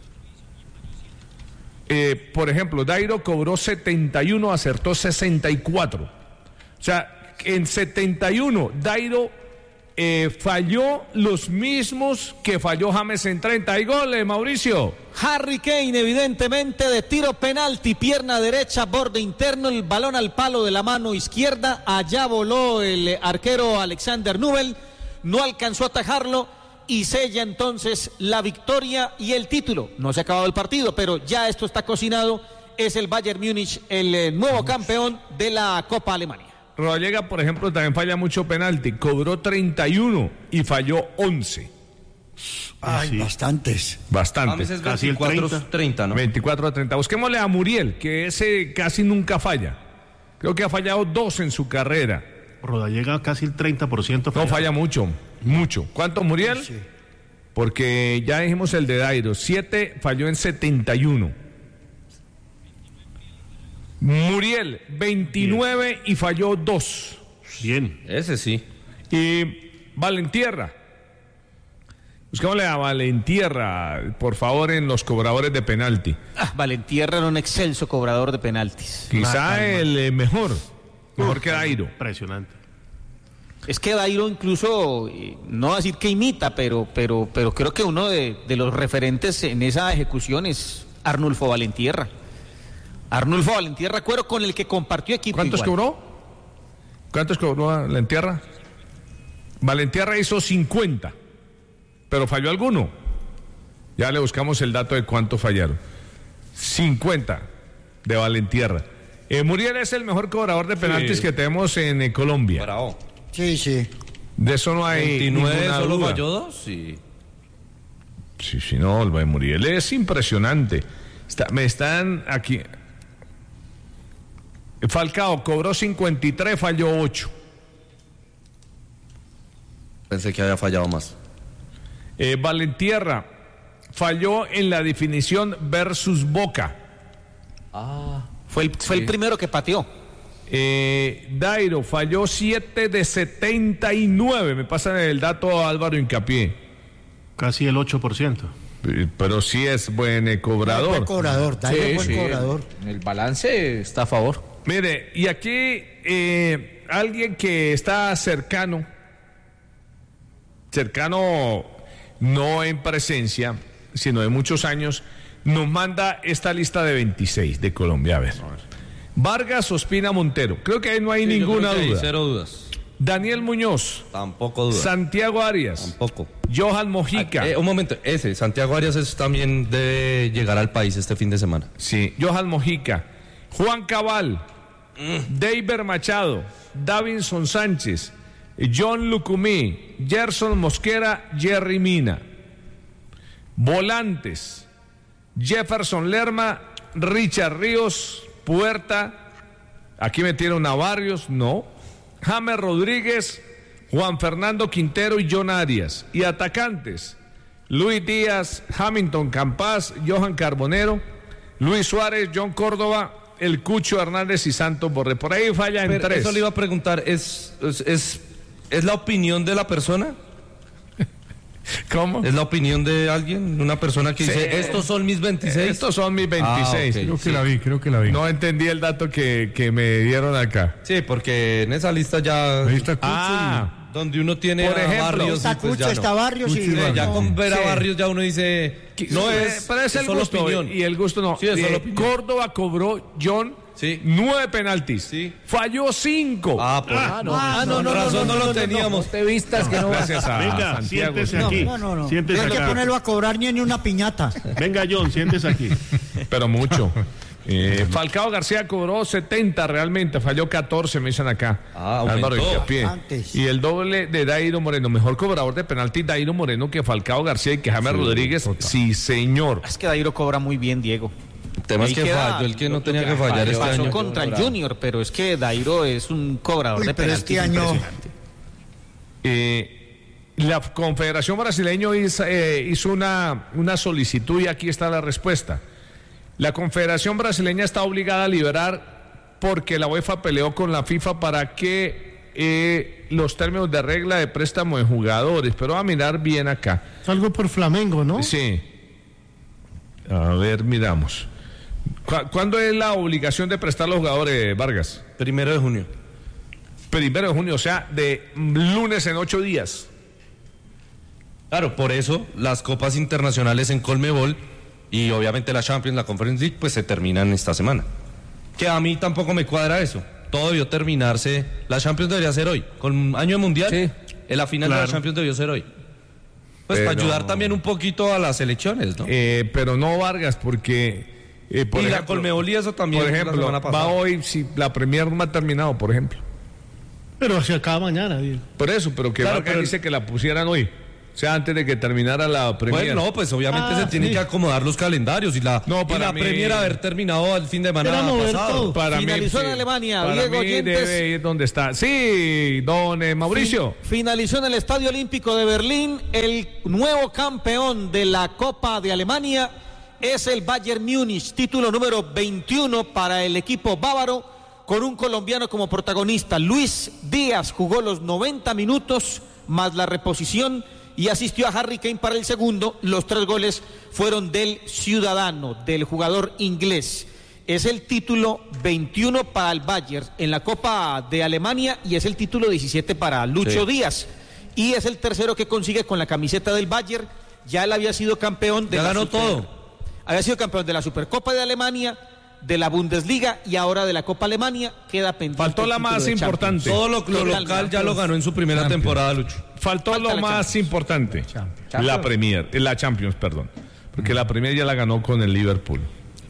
Speaker 1: Eh, por ejemplo, Dairo cobró setenta y uno, acertó sesenta y cuatro. O sea, en setenta y uno, Dairo eh, falló los mismos que falló James en treinta. ¿Y goles, Mauricio?
Speaker 4: Harry Kane, evidentemente, de tiro penalti, pierna derecha, borde interno, el balón al palo de la mano izquierda. Allá voló el arquero Alexander Nubel, no alcanzó a atajarlo y sella entonces la victoria y el título. No se ha acabado el partido, pero ya esto está cocinado. Es el Bayern Múnich el eh, nuevo campeón de la Copa Alemania.
Speaker 1: Rodallega, por ejemplo, también falla mucho penalti. Cobró treinta y uno y falló once.
Speaker 7: Ay,
Speaker 6: sí.
Speaker 7: bastantes.
Speaker 1: Bastante.
Speaker 3: James es
Speaker 6: Casi el
Speaker 3: veinticuatro
Speaker 6: treinta.
Speaker 3: treinta, ¿no?
Speaker 1: veinticuatro a treinta. Busquémosle a Muriel, que ese casi nunca falla. Creo que ha fallado dos en su carrera.
Speaker 6: Rodallega casi el treinta por ciento.
Speaker 1: No, falla mucho, mucho. ¿Cuánto, Muriel?
Speaker 7: Sí.
Speaker 1: Porque ya dijimos el de Dairo, siete, falló en setenta y uno. Muriel, veintinueve Bien. Y falló dos.
Speaker 6: Bien.
Speaker 3: Ese sí.
Speaker 1: Y Valentierra. Buscámosle a Valentierra, por favor, en los cobradores de penalti.
Speaker 4: Ah, Valentierra era un excelso cobrador de penaltis.
Speaker 1: Quizá ah, el eh, mejor, mejor que Dairo.
Speaker 6: Impresionante.
Speaker 4: Es que Dairo incluso, no a decir que imita, pero, pero, pero creo que uno de, de los referentes en esa ejecución es Arnulfo Valentierra. Arnulfo Valentierra Cuero, con el que compartió equipo.
Speaker 1: ¿Cuántos
Speaker 4: igual.
Speaker 1: cobró? ¿Cuántos cobró Valentierra? Valentierra hizo cincuenta, pero falló alguno. Ya le buscamos el dato de cuánto fallaron. cincuenta de Valentierra. Eh, Muriel es el mejor cobrador de penaltis sí. que tenemos en eh, Colombia.
Speaker 3: Bravo.
Speaker 7: Sí, sí.
Speaker 1: De eso no hay
Speaker 3: veintinueve solo
Speaker 1: duda.
Speaker 3: falló dos, sí.
Speaker 1: Sí, sí, no, el de Muriel es impresionante. Está, me están aquí. Falcao cobró cincuenta y tres, falló ocho.
Speaker 3: Pensé que había fallado más.
Speaker 1: Eh, Valentierra falló en la definición versus Boca.
Speaker 4: Ah, fue el, fue sí. el primero que pateó.
Speaker 1: Eh, Dairo falló siete de setenta y nueve. Me pasan el dato a Álvaro Hincapié.
Speaker 6: Casi el ocho por ciento.
Speaker 1: Pero sí es buen eh, cobrador.
Speaker 7: Buen cobrador, Dairo
Speaker 9: sí,
Speaker 7: es buen
Speaker 9: sí,
Speaker 7: cobrador.
Speaker 9: El, el balance está a favor.
Speaker 1: Mire, y aquí eh, alguien que está cercano, cercano no en presencia, sino de muchos años, nos manda esta lista de veintiséis de Colombia. A ver. Vargas, Ospina, Montero. Creo que ahí no hay sí, ninguna duda. Hay
Speaker 3: cero dudas.
Speaker 1: Daniel Muñoz.
Speaker 3: Tampoco duda.
Speaker 1: Santiago Arias.
Speaker 3: Tampoco.
Speaker 1: Johan Mojica.
Speaker 3: Ah, eh, un momento, ese, Santiago Arias es, también debe llegar al país este fin de semana.
Speaker 1: Sí, Johan Mojica. Juan Cabal. Mm. Deiber Machado. Davinson Sánchez. John Lucumí. Gerson Mosquera. Jerry Mina. Volantes. Jefferson Lerma. Richard Ríos. Puerta. Aquí metieron a Barrios. No. James Rodríguez. Juan Fernando Quintero y John Arias. Y atacantes, Luis Díaz, Hamilton Campas, Johan Carbonero, Luis Suárez, John Córdoba, El Cucho Hernández y Santos Borré. Por ahí falla en
Speaker 3: Pero
Speaker 1: tres.
Speaker 3: Eso le iba a preguntar, ¿es, es, es, ¿es la opinión de la persona?
Speaker 1: ¿Cómo?
Speaker 3: ¿Es la opinión de alguien? Una persona que sí. dice, estos son mis veintiséis.
Speaker 1: Estos son mis veintiséis.
Speaker 5: Ah, okay. Creo que sí. la vi, creo que la vi.
Speaker 1: No entendí el dato que, que me dieron acá.
Speaker 3: Sí, porque en esa lista ya...
Speaker 5: Ahí está Cucho
Speaker 3: ah, y... donde uno tiene
Speaker 1: por ejemplo,
Speaker 3: Barrios.
Speaker 7: Está
Speaker 3: pues
Speaker 7: Cucho,
Speaker 3: ya
Speaker 7: está
Speaker 3: no.
Speaker 7: Barrios
Speaker 3: Cucho,
Speaker 7: y...
Speaker 3: sí, ya con ver a
Speaker 1: sí.
Speaker 3: Barrios ya uno dice... No es,
Speaker 1: pero es el
Speaker 3: solo
Speaker 1: gusto,
Speaker 3: opinión.
Speaker 1: Y el gusto no.
Speaker 3: Sí, es solo
Speaker 1: eh,
Speaker 3: opinión.
Speaker 1: Córdoba cobró, John...
Speaker 3: Sí.
Speaker 1: Nueve penaltis.
Speaker 3: Sí.
Speaker 1: Falló cinco.
Speaker 3: Ah, por
Speaker 1: ah,
Speaker 3: no,
Speaker 7: ah,
Speaker 3: no, no, no, razón no, no, no, no lo teníamos.
Speaker 9: No te vistas que no.
Speaker 1: Gracias a
Speaker 6: Venga,
Speaker 1: Santiago.
Speaker 6: siéntese aquí.
Speaker 7: No, no, no.
Speaker 6: Siéntese
Speaker 7: Hay que
Speaker 6: acá.
Speaker 7: ponerlo a cobrar ni en una piñata.
Speaker 6: Venga, John, siéntese aquí.
Speaker 1: Pero mucho. Eh, Falcao García cobró setenta realmente, falló catorce, me dicen acá.
Speaker 3: Ah,
Speaker 1: Álvaro Hincapié.
Speaker 7: Antes.
Speaker 1: Y el doble de Dairo Moreno, mejor cobrador de penalti Dairo Moreno que Falcao García y que James sí, Rodríguez. Total. Sí, señor.
Speaker 4: Es que Dairo cobra muy bien, Diego.
Speaker 3: El tema es que queda, falló el que no tenía que fallar
Speaker 4: falló,
Speaker 3: este
Speaker 4: pasó
Speaker 3: año.
Speaker 4: contra el Junior, pero es que Dairo es un cobrador
Speaker 7: Uy,
Speaker 4: de
Speaker 7: pero
Speaker 4: penaltis
Speaker 7: este año...
Speaker 4: impresionante.
Speaker 1: Eh, la Confederación Brasileña hizo, eh, hizo una, una solicitud y aquí está la respuesta. La Confederación Brasileña está obligada a liberar porque la UEFA peleó con la FIFA para que eh, los términos de regla de préstamo de jugadores, pero va a mirar bien acá.
Speaker 11: Es algo por Flamengo, ¿no?
Speaker 1: Sí. A ver, miramos. ¿Cu- ¿Cuándo es la obligación de prestar los jugadores, Vargas?
Speaker 3: Primero de junio.
Speaker 1: Primero de junio, o sea, de lunes en ocho días.
Speaker 3: Claro, por eso las copas internacionales en Conmebol y obviamente la Champions, la Conference League, pues se terminan esta semana. Que a mí tampoco me cuadra eso. Todo debió terminarse. La Champions debería ser hoy. Con año de mundial,
Speaker 9: Sí.
Speaker 3: en la final
Speaker 6: Claro.
Speaker 3: de la Champions debió ser hoy. Pues
Speaker 1: Pero-
Speaker 3: para ayudar también un poquito a las elecciones, ¿no?
Speaker 1: Eh, pero no, Vargas, porque... eh, por
Speaker 3: y la
Speaker 1: ejemplo,
Speaker 3: Conmebol y eso también.
Speaker 1: Por
Speaker 3: la
Speaker 1: ejemplo,
Speaker 3: semana
Speaker 1: va
Speaker 3: pasada.
Speaker 1: hoy si la Premier no ha terminado, por ejemplo.
Speaker 11: Pero hacia acá mañana, Diego.
Speaker 1: Por eso, pero que
Speaker 3: Claro,
Speaker 1: Vargas
Speaker 3: pero-
Speaker 1: dice que la pusieran hoy. O sea, antes de que terminara la Premier.
Speaker 3: Bueno, no, pues obviamente
Speaker 11: Ah,
Speaker 3: se tienen
Speaker 11: sí.
Speaker 3: que acomodar los calendarios y la,
Speaker 1: No,
Speaker 3: y
Speaker 1: para
Speaker 3: la
Speaker 1: mí-
Speaker 3: Premier haber terminado al fin de semana
Speaker 11: Era mover
Speaker 3: pasado.
Speaker 11: todo.
Speaker 1: Para
Speaker 4: Finalizó
Speaker 1: mí,
Speaker 4: en
Speaker 1: sí.
Speaker 4: Alemania,
Speaker 1: Para
Speaker 4: Diego
Speaker 1: mí
Speaker 4: Oyentes.
Speaker 1: debe ir donde está. Sí, don eh, Mauricio.
Speaker 4: Fin- finalizó en el Estadio Olímpico de Berlín. El nuevo campeón de la Copa de Alemania es el Bayern Múnich, título número veintiuno para el equipo bávaro, con un colombiano como protagonista. Luis Díaz jugó los noventa minutos más la reposición y asistió a Harry Kane para el segundo. Los tres goles fueron del ciudadano, del jugador inglés. Es el título veintiuno para el Bayern en la Copa de Alemania y es el título diecisiete para Lucho
Speaker 3: Sí.
Speaker 4: Díaz. Y es el tercero que consigue con la camiseta del Bayern. Ya él había sido campeón de
Speaker 3: Ya
Speaker 4: la
Speaker 3: ganó
Speaker 4: Super-
Speaker 3: todo.
Speaker 4: Había sido campeón de la Supercopa de Alemania, de la Bundesliga y ahora de la Copa Alemania. Queda pendiente.
Speaker 1: Faltó
Speaker 4: el
Speaker 1: la
Speaker 4: título
Speaker 1: más
Speaker 4: de
Speaker 1: importante.
Speaker 4: Champions.
Speaker 3: Todo lo, lo
Speaker 4: Total,
Speaker 3: local ya
Speaker 4: Champions.
Speaker 3: lo ganó en su primera
Speaker 5: Champions.
Speaker 3: temporada, Lucho.
Speaker 1: Faltó
Speaker 4: Falta
Speaker 1: lo
Speaker 4: la
Speaker 1: más
Speaker 4: Champions.
Speaker 1: importante.
Speaker 9: Champions.
Speaker 1: La Premier, eh, la Champions, perdón. Porque la Premier ya la ganó con el Liverpool.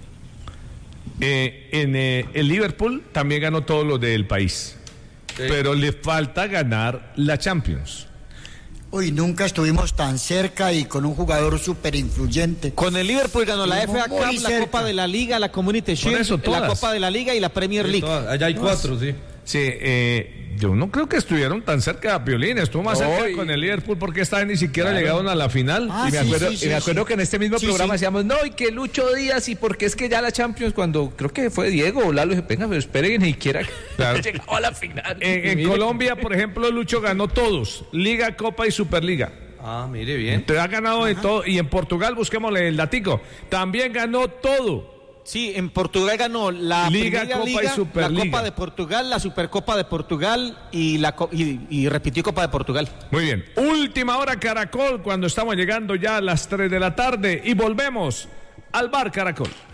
Speaker 1: Eh, en eh, el Liverpool también ganó todo lo del país. Pero le falta ganar la Champions.
Speaker 7: Uy, nunca estuvimos tan cerca y con un jugador súper influyente.
Speaker 4: Con el Liverpool ganó la F A
Speaker 7: Estuvimos
Speaker 4: Cup,
Speaker 7: muy
Speaker 4: la
Speaker 7: cerca.
Speaker 4: Copa de la Liga, la Community
Speaker 1: Por
Speaker 4: Shield,
Speaker 1: eso,
Speaker 4: la
Speaker 1: todas.
Speaker 4: Copa de la Liga y la Premier League.
Speaker 3: Todas- Allá hay cuatro, sí.
Speaker 1: Sí, eh, yo no creo que estuvieron tan cerca, Piolín. Estuvo más cerca
Speaker 9: No, y-
Speaker 1: con el Liverpool porque esta vez ni siquiera llegaron a la final.
Speaker 7: Ah,
Speaker 9: y me
Speaker 7: sí,
Speaker 9: acuerdo,
Speaker 7: sí,
Speaker 9: y me
Speaker 7: sí,
Speaker 9: acuerdo
Speaker 7: sí.
Speaker 9: que en este mismo
Speaker 7: Sí,
Speaker 9: programa
Speaker 7: sí.
Speaker 9: decíamos, no, y que Lucho Díaz, y porque es que ya la Champions, cuando creo que fue Diego o Lalo, dije, venga, pero esperen, ni siquiera
Speaker 1: Claro.
Speaker 9: llegado a la final.
Speaker 1: En,
Speaker 9: Y
Speaker 1: en
Speaker 9: mire.
Speaker 1: Colombia, por ejemplo, Lucho ganó todos: Liga, Copa y Superliga.
Speaker 3: Ah, mire bien.
Speaker 1: Te ha ganado de todo. Y en Portugal, busquémosle el datico, también ganó todo.
Speaker 4: Sí, en Portugal ganó la
Speaker 1: Liga,
Speaker 4: Primera
Speaker 1: Copa y
Speaker 4: Liga, la
Speaker 1: Superliga.
Speaker 4: Copa de Portugal, la Supercopa de Portugal y la co- y, y repitió Copa de Portugal.
Speaker 1: Muy bien. Última hora Caracol, cuando estamos llegando ya a las tres de la tarde. Y volvemos al Bar Caracol.